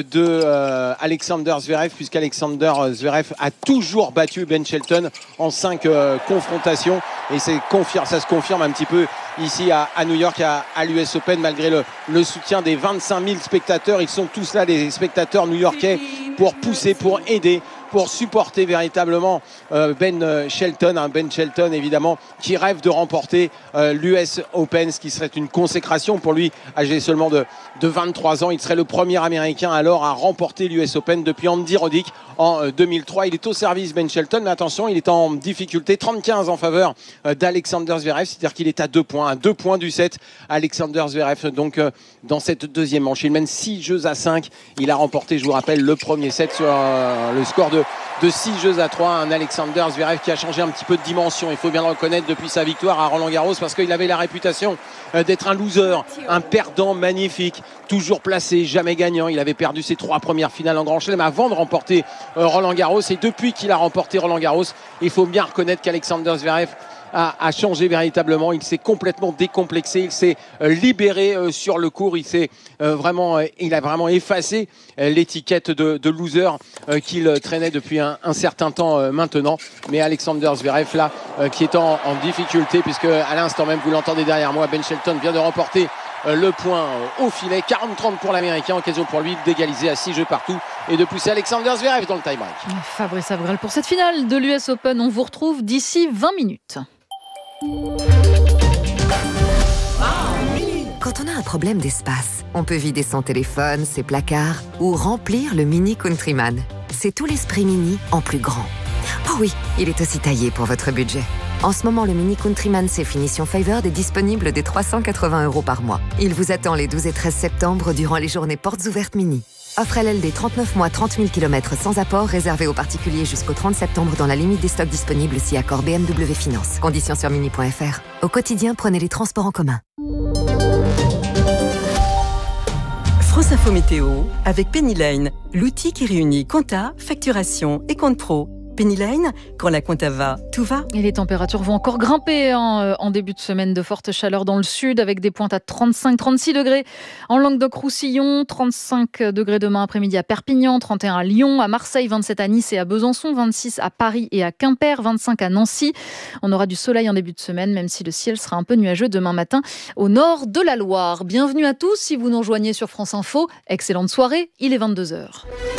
de Alexander Zverev, puisqu'Alexander Zverev a toujours battu Ben Shelton en 5 confrontations, et ça se confirme un petit peu ici à New York, à l'US Open, malgré le soutien des 25 000 spectateurs. Ils sont tous là, des spectateurs new-yorkais, pour pousser, pour aider, pour supporter véritablement Ben Shelton. Ben Shelton évidemment qui rêve de remporter l'US Open, ce qui serait une consécration pour lui, âgé seulement de 23 ans. Il serait le premier américain alors à remporter l'US Open depuis Andy Roddick en 2003. Il est au service, Ben Shelton, mais attention, il est en difficulté, 30-15 en faveur d'Alexander Zverev, c'est-à-dire qu'il est à 2 points du set. Alexander Zverev donc dans cette deuxième manche, il mène 6-5. Il a remporté, je vous rappelle, le premier set sur le score de 6-3. Un Alexander Zverev qui a changé un petit peu de dimension, il faut bien le reconnaître, depuis sa victoire à Roland Garros, parce qu'il avait la réputation d'être un loser, un perdant magnifique, toujours placé, jamais gagnant. Il avait perdu ses 3 premières finales en Grand Chelem avant de remporter Roland Garros, et depuis qu'il a remporté Roland Garros, il faut bien reconnaître qu'Alexander Zverev a changé véritablement. Il s'est complètement décomplexé, il s'est libéré sur le court, il a vraiment effacé l'étiquette de loser qu'il traînait depuis un certain temps maintenant. Mais Alexander Zverev là qui est en difficulté, puisque à l'instant même, vous l'entendez derrière moi, Ben Shelton vient de remporter le point au filet. 40-30 pour l'Américain, occasion pour lui d'égaliser à 6 jeux partout et de pousser Alexander Zverev dans le tie-break. Fabrice Abgral pour cette finale de l'US Open. On vous retrouve d'ici 20 minutes. Quand on a un problème d'espace, on peut vider son téléphone, ses placards ou remplir le Mini Countryman. C'est tout l'esprit Mini en plus grand. Oh oui, il est aussi taillé pour votre budget. En ce moment, le Mini Countryman c'est finition Favored est disponible dès 380 € par mois. Il vous attend les 12 et 13 septembre durant les journées portes ouvertes Mini. Offre LLD 39 mois, 30 000 km sans apport, réservé aux particuliers jusqu'au 30 septembre dans la limite des stocks disponibles si accord BMW Finance. Conditions sur mini.fr. Au quotidien, prenez les transports en commun. France Info Météo avec Penny Lane, l'outil qui réunit compta, facturation et compte pro. Penny Lane, quand la compta va, tout va. Et les températures vont encore grimper en début de semaine. De fortes chaleurs dans le sud avec des pointes à 35-36 degrés en Languedoc-Roussillon, 35 degrés demain après-midi à Perpignan, 31 à Lyon, à Marseille, 27 à Nice et à Besançon, 26 à Paris et à Quimper, 25 à Nancy. On aura du soleil en début de semaine, même si le ciel sera un peu nuageux demain matin au nord de la Loire. Bienvenue à tous si vous nous rejoignez sur France Info. Excellente soirée, il est 22h.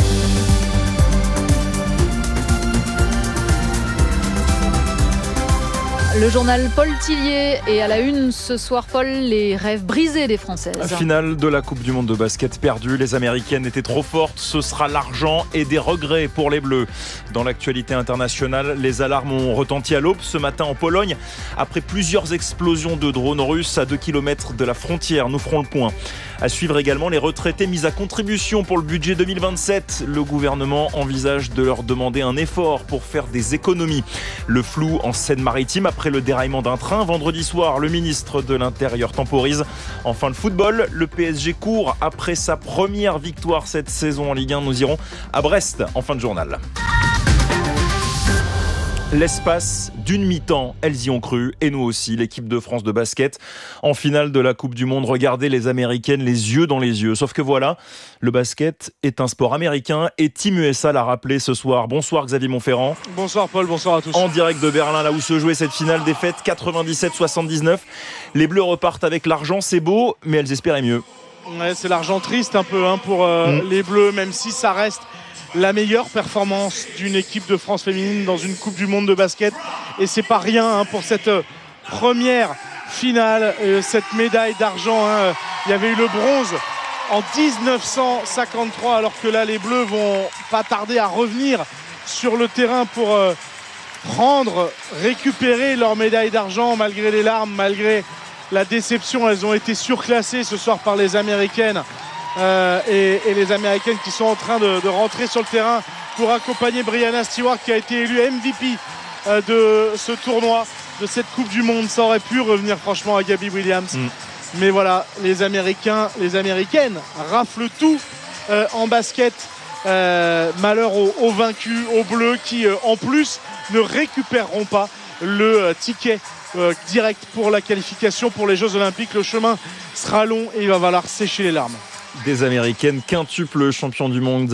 Le journal Paul Tillier est à la une ce soir, Paul, les rêves brisés des Françaises. Finale de la Coupe du Monde de basket perdue. Les Américaines étaient trop fortes. Ce sera l'argent et des regrets pour les Bleus. Dans l'actualité internationale, les alarmes ont retenti à l'aube ce matin en Pologne. Après plusieurs explosions de drones russes à 2 km de la frontière. Nous ferons le point. À suivre également les retraités mis à contribution pour le budget 2027. Le gouvernement envisage de leur demander un effort pour faire des économies. Le flou en Seine-Maritime après le déraillement d'un train. Vendredi soir, le ministre de l'Intérieur temporise. Enfin, le football, le PSG court après sa première victoire cette saison en Ligue 1. Nous irons à Brest en fin de journal. L'espace d'une mi-temps, elles y ont cru, et nous aussi, l'équipe de France de basket. En finale de la Coupe du Monde, regardez les Américaines les yeux dans les yeux. Sauf que voilà, le basket est un sport américain et Team USA l'a rappelé ce soir. Bonsoir Xavier Montferrand. Bonsoir Paul, bonsoir à tous. En direct de Berlin, là où se jouait cette finale, défaite 97-79. Les Bleus repartent avec l'argent, c'est beau, mais elles espéraient mieux. Ouais, c'est l'argent triste un peu pour les Bleus, même si ça reste la meilleure performance d'une équipe de France féminine dans une Coupe du Monde de basket. Et c'est pas rien pour cette première finale, cette médaille d'argent. Il y avait eu le bronze en 1953, alors que là les Bleus vont pas tarder à revenir sur le terrain pour récupérer leur médaille d'argent malgré les larmes, malgré la déception. Elles ont été surclassées ce soir par les Américaines. Et les Américaines qui sont en train de rentrer sur le terrain pour accompagner Brianna Stewart qui a été élue MVP de ce tournoi, de cette Coupe du Monde. Ça aurait pu revenir franchement à Gabby Williams. Mais voilà, les Américaines raflent tout en basket. Malheur aux vaincus, aux Bleus qui en plus ne récupéreront pas le ticket direct pour la qualification pour les Jeux Olympiques. Le chemin sera long et il va falloir sécher les larmes. Des Américaines, quintuple champion du monde,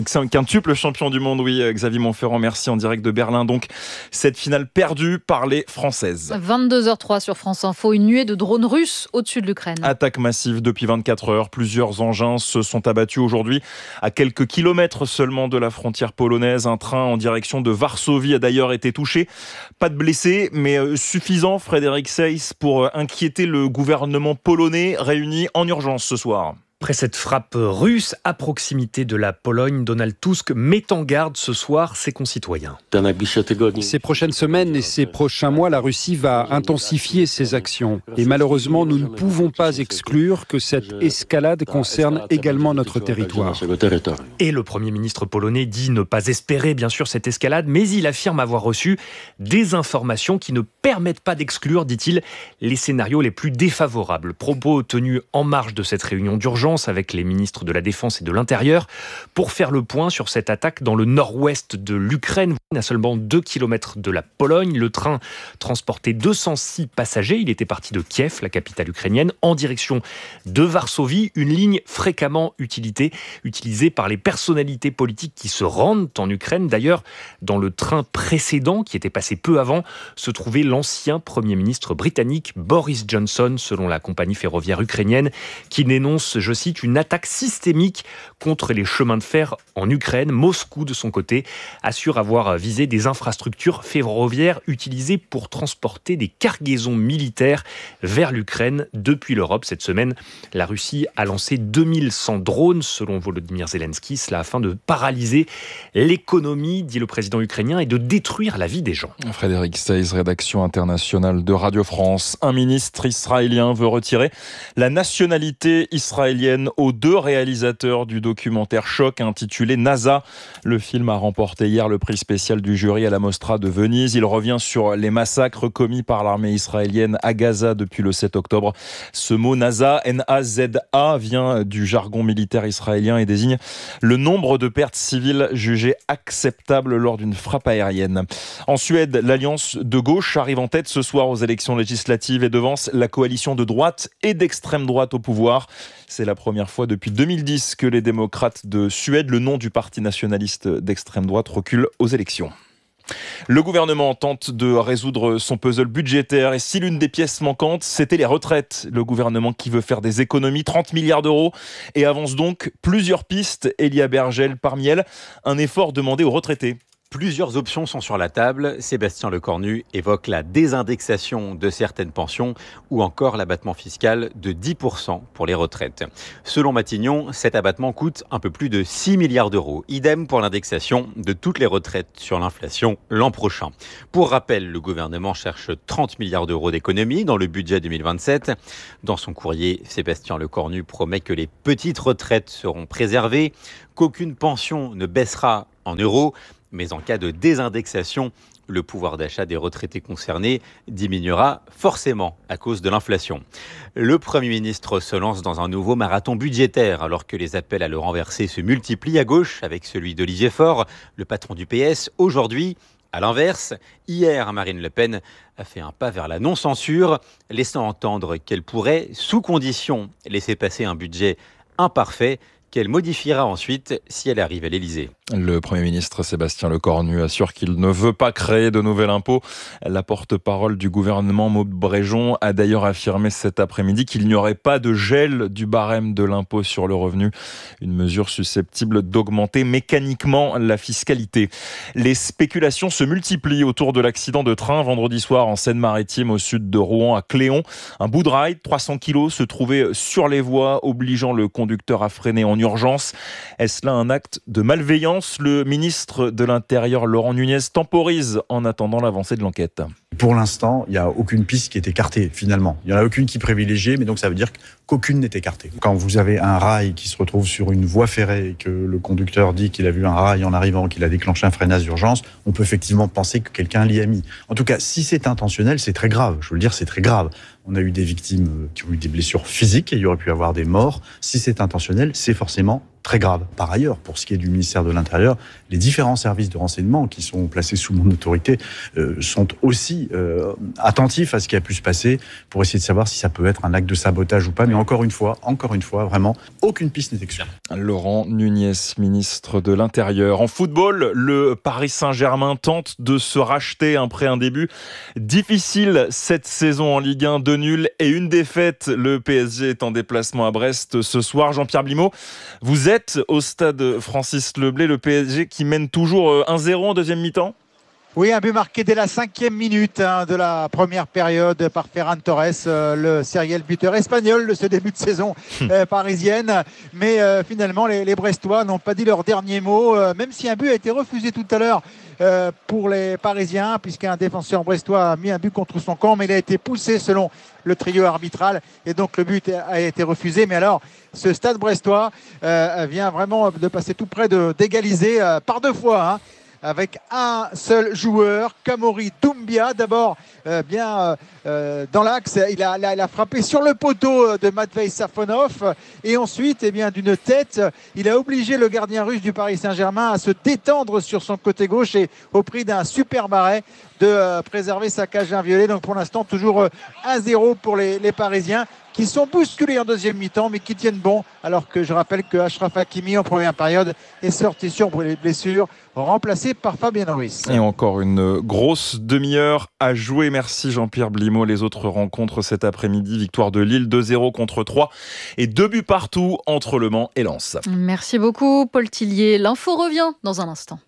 Xavier Montferrand, merci, en direct de Berlin. Donc, cette finale perdue par les Françaises. 22h03 sur France Info, une nuée de drones russes au-dessus de l'Ukraine. Attaque massive depuis 24 heures. Plusieurs engins se sont abattus aujourd'hui à quelques kilomètres seulement de la frontière polonaise. Un train en direction de Varsovie a d'ailleurs été touché. Pas de blessés, mais suffisant, Frédéric Seyss, pour inquiéter le gouvernement polonais réuni en urgence ce soir. Après cette frappe russe à proximité de la Pologne, Donald Tusk met en garde ce soir ses concitoyens. Ces prochaines semaines et ces prochains mois, la Russie va intensifier ses actions. Et malheureusement, nous ne pouvons pas exclure que cette escalade concerne également notre territoire. Et le Premier ministre polonais dit ne pas espérer bien sûr cette escalade, mais il affirme avoir reçu des informations qui ne permettent pas d'exclure, dit-il, les scénarios les plus défavorables. Propos tenus en marge de cette réunion d'urgence avec les ministres de la Défense et de l'Intérieur pour faire le point sur cette attaque dans le nord-ouest de l'Ukraine, à seulement 2 km de la Pologne. Le train transportait 206 passagers. Il était parti de Kiev, la capitale ukrainienne, en direction de Varsovie, une ligne fréquemment utilisée par les personnalités politiques qui se rendent en Ukraine. D'ailleurs, dans le train précédent, qui était passé peu avant, se trouvait l'ancien Premier ministre britannique Boris Johnson, selon la compagnie ferroviaire ukrainienne, qui dénonce, je cite, une attaque systémique contre les chemins de fer en Ukraine. Moscou, de son côté, assure avoir visé des infrastructures ferroviaires utilisées pour transporter des cargaisons militaires vers l'Ukraine depuis l'Europe. Cette semaine, la Russie a lancé 2100 drones, selon Volodymyr Zelensky, cela afin de paralyser l'économie, dit le président ukrainien, et de détruire la vie des gens. Frédéric Seyss, rédaction internationale de Radio France. Un ministre israélien veut retirer la nationalité israélienne israélienne aux 2 réalisateurs du documentaire choc intitulé NASA. Le film a remporté hier le prix spécial du jury à la Mostra de Venise. Il revient sur les massacres commis par l'armée israélienne à Gaza depuis le 7 octobre. Ce mot NASA, N-A-Z-A, vient du jargon militaire israélien et désigne le nombre de pertes civiles jugées acceptables lors d'une frappe aérienne. En Suède, l'alliance de gauche arrive en tête ce soir aux élections législatives et devance la coalition de droite et d'extrême droite au pouvoir. C'est la première fois depuis 2010 que les démocrates de Suède, le nom du parti nationaliste d'extrême droite, recule aux élections. Le gouvernement tente de résoudre son puzzle budgétaire et si l'une des pièces manquantes, c'était les retraites. Le gouvernement qui veut faire des économies, 30 milliards d'euros, et avance donc plusieurs pistes. Elia Bergel, parmi elles, un effort demandé aux retraités. Plusieurs options sont sur la table. Sébastien Lecornu évoque la désindexation de certaines pensions ou encore l'abattement fiscal de 10% pour les retraites. Selon Matignon, cet abattement coûte un peu plus de 6 milliards d'euros. Idem pour l'indexation de toutes les retraites sur l'inflation l'an prochain. Pour rappel, le gouvernement cherche 30 milliards d'euros d'économies dans le budget 2027. Dans son courrier, Sébastien Lecornu promet que les petites retraites seront préservées, qu'aucune pension ne baissera en euros. Mais en cas de désindexation, le pouvoir d'achat des retraités concernés diminuera forcément à cause de l'inflation. Le Premier ministre se lance dans un nouveau marathon budgétaire alors que les appels à le renverser se multiplient à gauche avec celui d'Olivier Faure, le patron du PS. Aujourd'hui, à l'inverse, hier, Marine Le Pen a fait un pas vers la non-censure, laissant entendre qu'elle pourrait, sous condition, laisser passer un budget imparfait qu'elle modifiera ensuite si elle arrive à l'Élysée. Le Premier ministre Sébastien Lecornu assure qu'il ne veut pas créer de nouvel impôt. La porte-parole du gouvernement, Maud Bréjon, a d'ailleurs affirmé cet après-midi qu'il n'y aurait pas de gel du barème de l'impôt sur le revenu, une mesure susceptible d'augmenter mécaniquement la fiscalité. Les spéculations se multiplient autour de l'accident de train vendredi soir en Seine-Maritime au sud de Rouen à Cléon. Un bout de rail, 300 kilos, se trouvait sur les voies, obligeant le conducteur à freiner en urgence. Est-ce là un acte de malveillance ? Le ministre de l'Intérieur, Laurent Nunez, temporise en attendant l'avancée de l'enquête. Pour l'instant, il n'y a aucune piste qui est écartée, finalement. Il n'y en a aucune qui est privilégiée, mais donc ça veut dire qu'aucune n'est écartée. Quand vous avez un rail qui se retrouve sur une voie ferrée et que le conducteur dit qu'il a vu un rail en arrivant, qu'il a déclenché un freinage d'urgence, on peut effectivement penser que quelqu'un l'y a mis. En tout cas, si c'est intentionnel, c'est très grave. Je veux le dire, c'est très grave. On a eu des victimes qui ont eu des blessures physiques et il y aurait pu avoir des morts. Si c'est intentionnel, c'est forcément très grave. Par ailleurs, pour ce qui est du ministère de l'Intérieur, les différents services de renseignement qui sont placés sous mon autorité sont aussi attentifs à ce qui a pu se passer pour essayer de savoir si ça peut être un acte de sabotage ou pas. Mais encore une fois, vraiment, aucune piste n'est exclue. Laurent Nunez, ministre de l'Intérieur. En football, le Paris Saint-Germain tente de se racheter après un début difficile cette saison en Ligue 1, 2 nuls et une défaite. Le PSG est en déplacement à Brest ce soir. Jean-Pierre Blimaud, vous êtes au stade Francis Leblay, le PSG qui mène toujours 1-0 en deuxième mi-temps. Oui, un but marqué dès la 5e minute de la première période par Ferran Torres, le sériel buteur espagnol de ce début de saison parisienne. Mais finalement, les Brestois n'ont pas dit leur dernier mot, même si un but a été refusé tout à l'heure pour les Parisiens, puisqu'un défenseur brestois a mis un but contre son camp, mais il a été poussé selon le trio arbitral, et donc le but a été refusé. Mais alors, ce stade brestois vient vraiment de passer tout près d'égaliser par 2 fois, avec un seul joueur, Kamori Doumbia, d'abord dans l'axe, il a frappé sur le poteau de Matvei Safonov, et ensuite d'une tête, il a obligé le gardien russe du Paris Saint-Germain à se détendre sur son côté gauche, et au prix d'un super arrêt de préserver sa cage inviolée. Donc pour l'instant toujours 1-0 pour les Parisiens, qui sont bousculés en deuxième mi-temps, mais qui tiennent bon, alors que je rappelle que Achraf Hakimi en première période est sorti sur blessure, remplacé par Fabien Ruiz. Et encore une grosse demi-heure à jouer. Merci Jean-Pierre Blimaud. Les autres rencontres cet après-midi, victoire de Lille 2-0 contre 3 et 2 buts partout entre Le Mans et Lens. Merci beaucoup Paul Tillier. L'info revient dans un instant.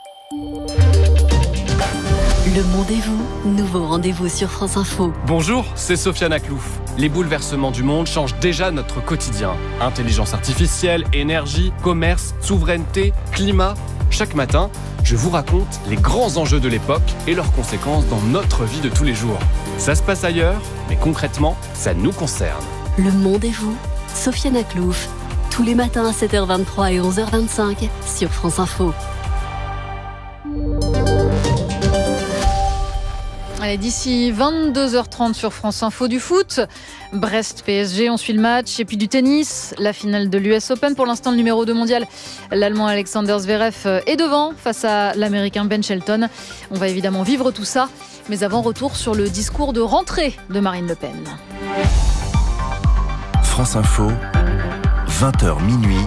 Le Monde est vous, nouveau rendez-vous sur France Info. Bonjour, c'est Sofiane Aklouf. Les bouleversements du monde changent déjà notre quotidien. Intelligence artificielle, énergie, commerce, souveraineté, climat. Chaque matin, je vous raconte les grands enjeux de l'époque et leurs conséquences dans notre vie de tous les jours. Ça se passe ailleurs, mais concrètement, ça nous concerne. Le Monde et vous, Sofiane Aklouf. Tous les matins à 7h23 et 11h25 sur France Info. Allez, d'ici 22h30 sur France Info du foot, Brest-PSG, on suit le match, et puis du tennis, la finale de l'US Open. Pour l'instant, le numéro 2 mondial, l'Allemand Alexander Zverev est devant face à l'Américain Ben Shelton. On va évidemment vivre tout ça, mais avant, retour sur le discours de rentrée de Marine Le Pen. France Info, 20h minuit,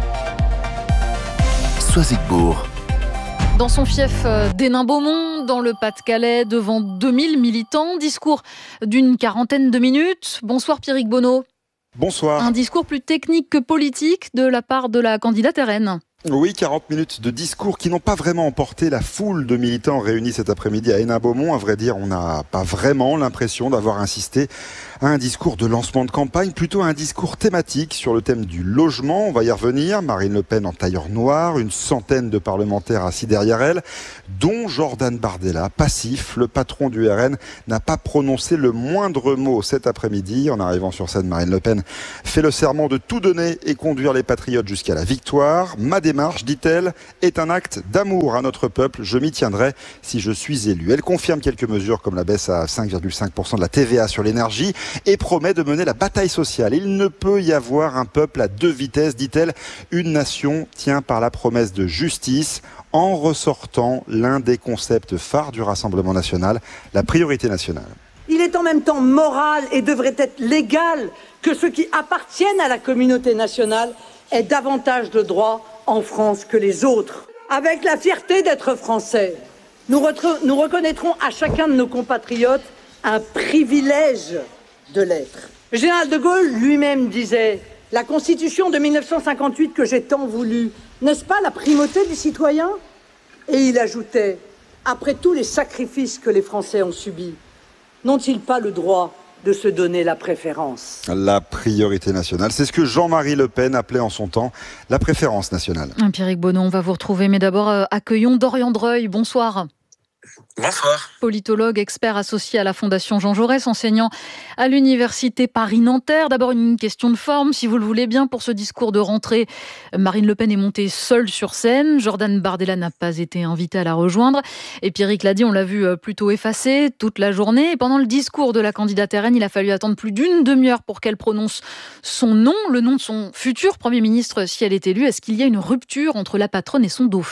Soisigbourg. Dans son fief d'Hénin-Beaumont, dans le Pas-de-Calais, devant 2000 militants, discours d'une quarantaine de minutes. Bonsoir Pierrick Bonneau. Bonsoir. Un discours plus technique que politique de la part de la candidate RN. Oui, 40 minutes de discours qui n'ont pas vraiment emporté la foule de militants réunis cet après-midi à Hénin-Beaumont. À vrai dire, on n'a pas vraiment l'impression d'avoir assisté à un discours de lancement de campagne, plutôt un discours thématique sur le thème du logement. On va y revenir. Marine Le Pen en tailleur noir, une centaine de parlementaires assis derrière elle, dont Jordan Bardella, passif. Le patron du RN n'a pas prononcé le moindre mot cet après-midi. En arrivant sur scène, Marine Le Pen fait le serment de tout donner et conduire les patriotes jusqu'à la victoire. Ma démarche, dit-elle, est un acte d'amour à notre peuple. Je m'y tiendrai si je suis élue. Elle confirme quelques mesures comme la baisse à 5,5% de la TVA sur l'énergie et promet de mener la bataille sociale. Il ne peut y avoir un peuple à deux vitesses, dit-elle. Une nation tient par la promesse de justice en ressortant l'un des concepts phares du Rassemblement national, la priorité nationale. Il est en même temps moral et devrait être légal que ceux qui appartiennent à la communauté nationale aient davantage de droits en France que les autres. Avec la fierté d'être français, nous reconnaîtrons à chacun de nos compatriotes un privilège de l'être. Le général de Gaulle lui-même disait « La Constitution de 1958 que j'ai tant voulu, n'est-ce pas la primauté du citoyen ?» Et il ajoutait « Après tous les sacrifices que les Français ont subis, n'ont-ils pas le droit de se donner la préférence ?» La priorité nationale, c'est ce que Jean-Marie Le Pen appelait en son temps la préférence nationale. Pierrick Bonneau, on va vous retrouver, mais d'abord accueillons Dorian Dreuil. Bonsoir. Bonsoir. Politologue, expert associé à la Fondation Jean Jaurès, enseignant à l'Université Paris-Nanterre. D'abord une question de forme, si vous le voulez bien, pour ce discours de rentrée. Marine Le Pen est montée seule sur scène. Jordan Bardella n'a pas été invité à la rejoindre. Et Pierrick l'a dit, on l'a vu plutôt effacée toute la journée. Et pendant le discours de la candidate RN, il a fallu attendre plus d'une demi-heure pour qu'elle prononce son nom, le nom de son futur Premier ministre si elle est élue. Est-ce qu'il y a une rupture entre la patronne et son dauphin ?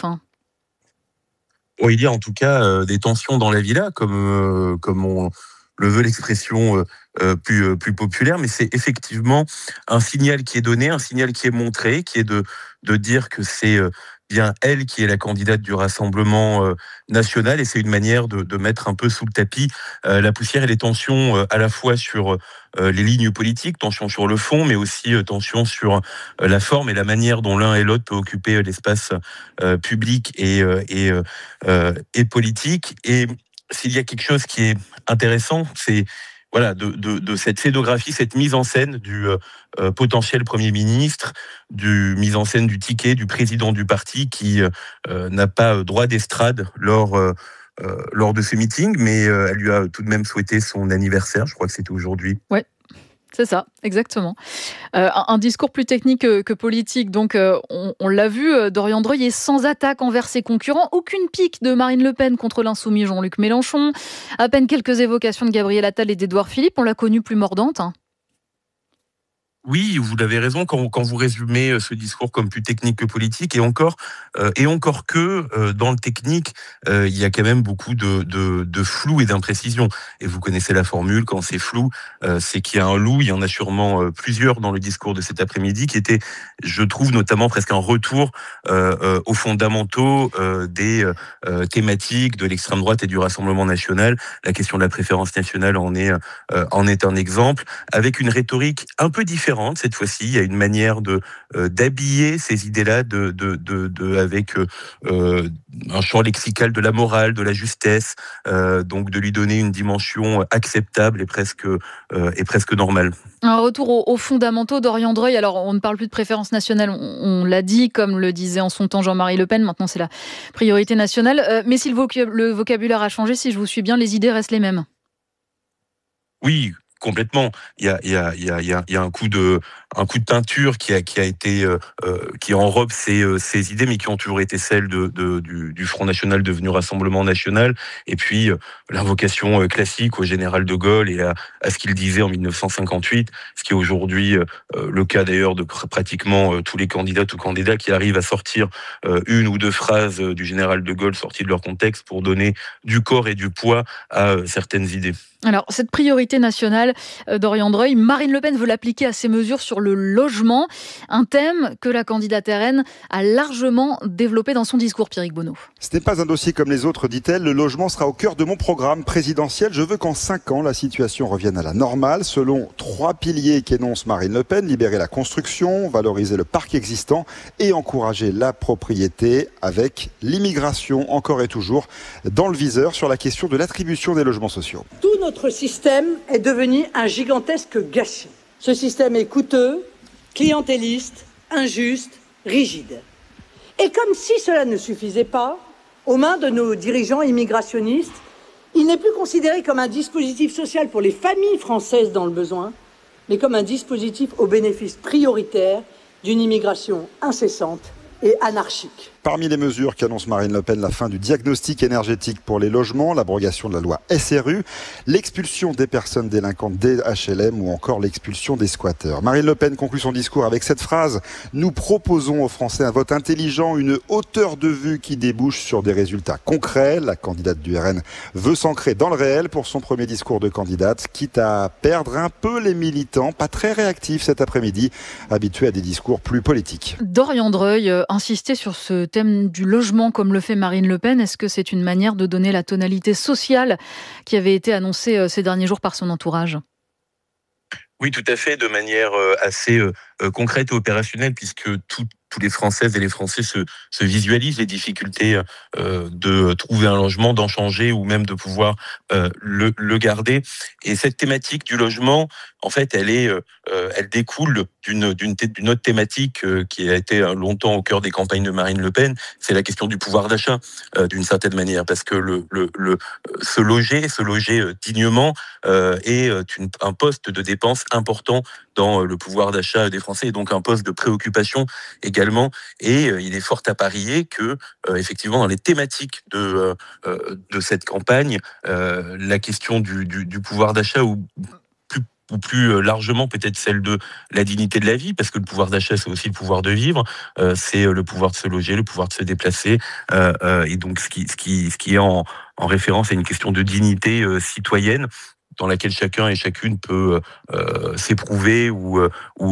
Il y a en tout cas des tensions dans la villa, comme on le veut l'expression plus populaire, mais c'est effectivement un signal qui est donné, un signal qui est montré, qui est de dire que c'est bien elle qui est la candidate du Rassemblement national, et c'est une manière de mettre un peu sous le tapis la poussière et les tensions à la fois sur les lignes politiques, tensions sur le fond, mais aussi tensions sur la forme et la manière dont l'un et l'autre peut occuper l'espace public et politique. Et s'il y a quelque chose qui est intéressant, c'est de cette scénographie, cette mise en scène du potentiel Premier ministre, du mise en scène du ticket du président du parti qui n'a pas droit d'estrade lors de ce meeting, mais elle lui a tout de même souhaité son anniversaire, je crois que c'était aujourd'hui. Ouais. C'est ça, exactement. Un discours plus technique que politique. Donc, on l'a vu, Dorian Dreuil est sans attaque envers ses concurrents. Aucune pique de Marine Le Pen contre l'insoumis Jean-Luc Mélenchon. À peine quelques évocations de Gabriel Attal et d'Édouard Philippe. On l'a connue plus mordante. Oui, vous avez raison quand vous résumez ce discours comme plus technique que politique, et encore que dans le technique, il y a quand même beaucoup de flou et d'imprécision. Et vous connaissez la formule, quand c'est flou, c'est qu'il y a un loup. Il y en a sûrement plusieurs dans le discours de cet après-midi qui était, je trouve, notamment presque un retour aux fondamentaux des thématiques de l'extrême droite et du Rassemblement national. La question de la préférence nationale en est un exemple, avec une rhétorique un peu différente. Cette fois-ci, il y a une manière d'habiller ces idées-là avec un champ lexical de la morale, de la justesse, donc de lui donner une dimension acceptable et presque normale. Un retour aux fondamentaux, Dorian Dreuil. Alors, on ne parle plus de préférence nationale, on l'a dit, comme le disait en son temps Jean-Marie Le Pen. Maintenant, c'est la priorité nationale. Mais si le vocabulaire a changé, si je vous suis bien, les idées restent les mêmes. Oui. Complètement. Il y a un coup de teinture qui enrobe ces idées, mais qui ont toujours été celles du Front National devenu Rassemblement National. Et puis l'invocation classique au général de Gaulle et à ce qu'il disait en 1958, ce qui est aujourd'hui le cas d'ailleurs de pratiquement tous les candidates ou candidats qui arrivent à sortir une ou deux phrases du général de Gaulle sorties de leur contexte pour donner du corps et du poids à certaines idées. Alors, cette priorité nationale d'Orion Dreuil, Marine Le Pen veut l'appliquer à ses mesures sur le logement, un thème que la candidate RN a largement développé dans son discours, Pierrick Bonneau. Ce n'est pas un dossier comme les autres, dit-elle. Le logement sera au cœur de mon programme présidentiel. Je veux qu'en 5 ans, la situation revienne à la normale, selon 3 piliers qu'énonce Marine Le Pen. Libérer la construction, valoriser le parc existant et encourager la propriété avec l'immigration, encore et toujours, dans le viseur sur la question de l'attribution des logements sociaux. Notre système est devenu un gigantesque gâchis. Ce système est coûteux, clientéliste, injuste, rigide. Et comme si cela ne suffisait pas, aux mains de nos dirigeants immigrationnistes, il n'est plus considéré comme un dispositif social pour les familles françaises dans le besoin, mais comme un dispositif au bénéfice prioritaire d'une immigration incessante et anarchique. Parmi les mesures qu'annonce Marine Le Pen, la fin du diagnostic énergétique pour les logements, l'abrogation de la loi SRU, l'expulsion des personnes délinquantes des HLM ou encore l'expulsion des squatteurs. Marine Le Pen conclut son discours avec cette phrase « Nous proposons aux Français un vote intelligent, une hauteur de vue qui débouche sur des résultats concrets ». La candidate du RN veut s'ancrer dans le réel pour son premier discours de candidate, quitte à perdre un peu les militants, pas très réactifs cet après-midi, habitués à des discours plus politiques. Dorian Dreuil insistait sur ce thème du logement comme le fait Marine Le Pen. Est-ce que c'est une manière de donner la tonalité sociale qui avait été annoncée ces derniers jours par son entourage ? Oui, tout à fait, de manière assez concrète et opérationnelle, puisque tous les Françaises et les Français se visualisent les difficultés de trouver un logement, d'en changer ou même de pouvoir le garder. Et cette thématique du logement, en fait, elle découle d'une autre thématique qui a été longtemps au cœur des campagnes de Marine Le Pen, c'est la question du pouvoir d'achat, d'une certaine manière, parce que se loger dignement est un poste de dépense important dans le pouvoir d'achat des Français, et donc un poste de préoccupation également. Et il est fort à parier que, effectivement, dans les thématiques de cette campagne, la question du pouvoir d'achat ou plus largement peut-être celle de la dignité de la vie, parce que le pouvoir d'achat, c'est aussi le pouvoir de vivre, c'est le pouvoir de se loger, le pouvoir de se déplacer, et donc ce qui est en référence à une question de dignité citoyenne, dans laquelle chacun et chacune peut s'éprouver ou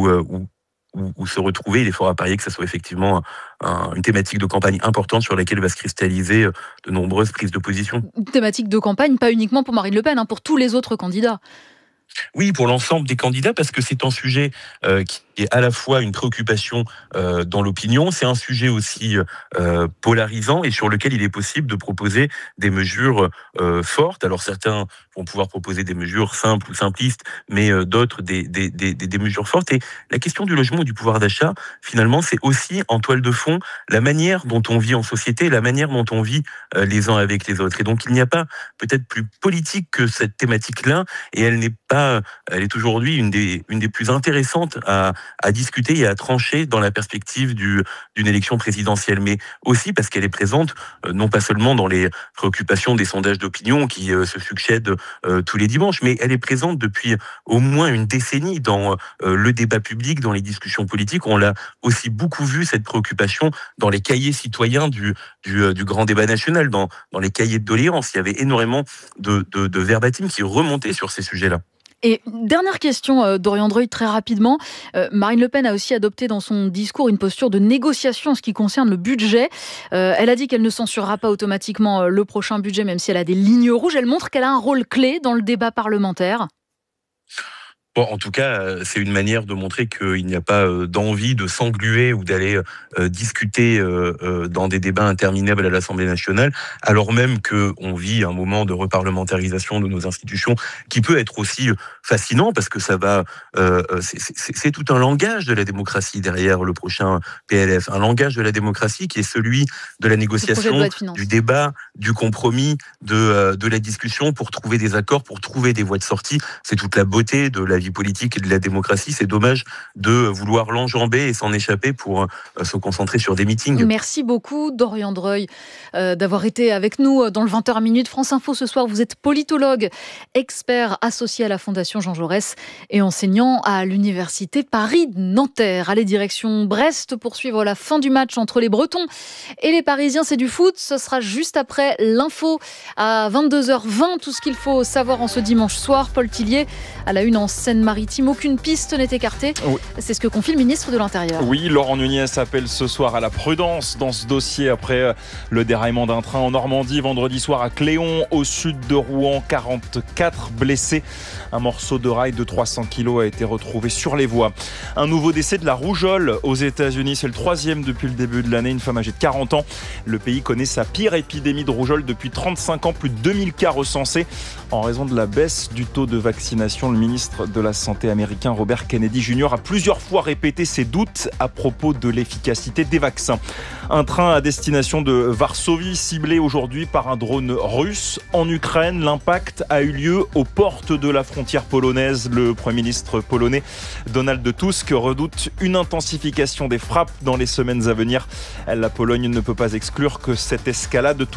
se retrouver. Il est fort à parier que ça soit effectivement une thématique de campagne importante sur laquelle va se cristalliser de nombreuses prises de position. Une thématique de campagne, pas uniquement pour Marine Le Pen, pour tous les autres candidats. Oui, pour l'ensemble des candidats, parce que c'est un sujet qui est à la fois une préoccupation dans l'opinion, c'est un sujet aussi polarisant et sur lequel il est possible de proposer des mesures fortes. Alors certains vont pouvoir proposer des mesures simples ou simplistes, mais d'autres des mesures fortes. Et la question du logement ou du pouvoir d'achat, finalement, c'est aussi en toile de fond la manière dont on vit en société, la manière dont on vit les uns avec les autres. Et donc il n'y a pas peut-être plus politique que cette thématique-là, et elle est aujourd'hui une des plus intéressantes à discuter et à trancher dans la perspective d'une élection présidentielle, mais aussi parce qu'elle est présente non pas seulement dans les préoccupations des sondages d'opinion qui se succèdent tous les dimanches, mais elle est présente depuis au moins une décennie dans le débat public, dans les discussions politiques. On l'a aussi beaucoup vu, cette préoccupation, dans les cahiers citoyens du grand débat national, dans les cahiers de doléances. Il y avait énormément de verbatim qui remontaient sur ces sujets-là. Et dernière question, Dorian Dreuil, très rapidement. Marine Le Pen a aussi adopté dans son discours une posture de négociation en ce qui concerne le budget. Elle a dit qu'elle ne censurera pas automatiquement le prochain budget, même si elle a des lignes rouges. Elle montre qu'elle a un rôle clé dans le débat parlementaire. Bon, en tout cas, c'est une manière de montrer qu'il n'y a pas d'envie de s'engluer ou d'aller discuter dans des débats interminables à l'Assemblée nationale, alors même qu'on vit un moment de reparlementarisation de nos institutions qui peut être aussi fascinant parce que ça va, c'est tout un langage de la démocratie derrière le prochain PLF, un langage de la démocratie qui est celui de la négociation, du débat, du compromis, de la discussion pour trouver des accords, pour trouver des voies de sortie. C'est toute la beauté de la vie politique et de la démocratie. C'est dommage de vouloir l'enjamber et s'en échapper pour se concentrer sur des meetings. Merci beaucoup Dorian Dreuil d'avoir été avec nous dans le 20h Minute. France Info ce soir, vous êtes politologue, expert associé à la Fondation Jean Jaurès et enseignant à l'Université Paris-Nanterre. Allez, direction Brest pour suivre la fin du match entre les Bretons et les Parisiens. C'est du foot, ce sera juste après l'info à 22h20. Tout ce qu'il faut savoir en ce dimanche soir. Paul Tillier à la une en Seine-Maritime. Aucune piste n'est écartée. Oui. C'est ce que confie le ministre de l'Intérieur. Oui, Laurent Nunez appelle ce soir à la prudence dans ce dossier après le déraillement d'un train en Normandie vendredi soir à Cléon, au sud de Rouen. 44 blessés. Un morceau de rail de 300 kg a été retrouvé sur les voies. Un nouveau décès de la rougeole aux États-Unis. C'est le 3e depuis le début de l'année. Une femme âgée de 40 ans. Le pays connaît sa pire épidémie de rougeole depuis 35 ans. Plus de 2000 cas recensés en raison de la baisse du taux de vaccination. Le ministre de la Santé américain Robert Kennedy Jr. a plusieurs fois répété ses doutes à propos de l'efficacité des vaccins. Un train à destination de Varsovie ciblé aujourd'hui par un drone russe en Ukraine. L'impact a eu lieu aux portes de la frontière polonaise. Le Premier ministre polonais Donald Tusk redoute une intensification des frappes dans les semaines à venir. La Pologne ne peut pas exclure que cette escalade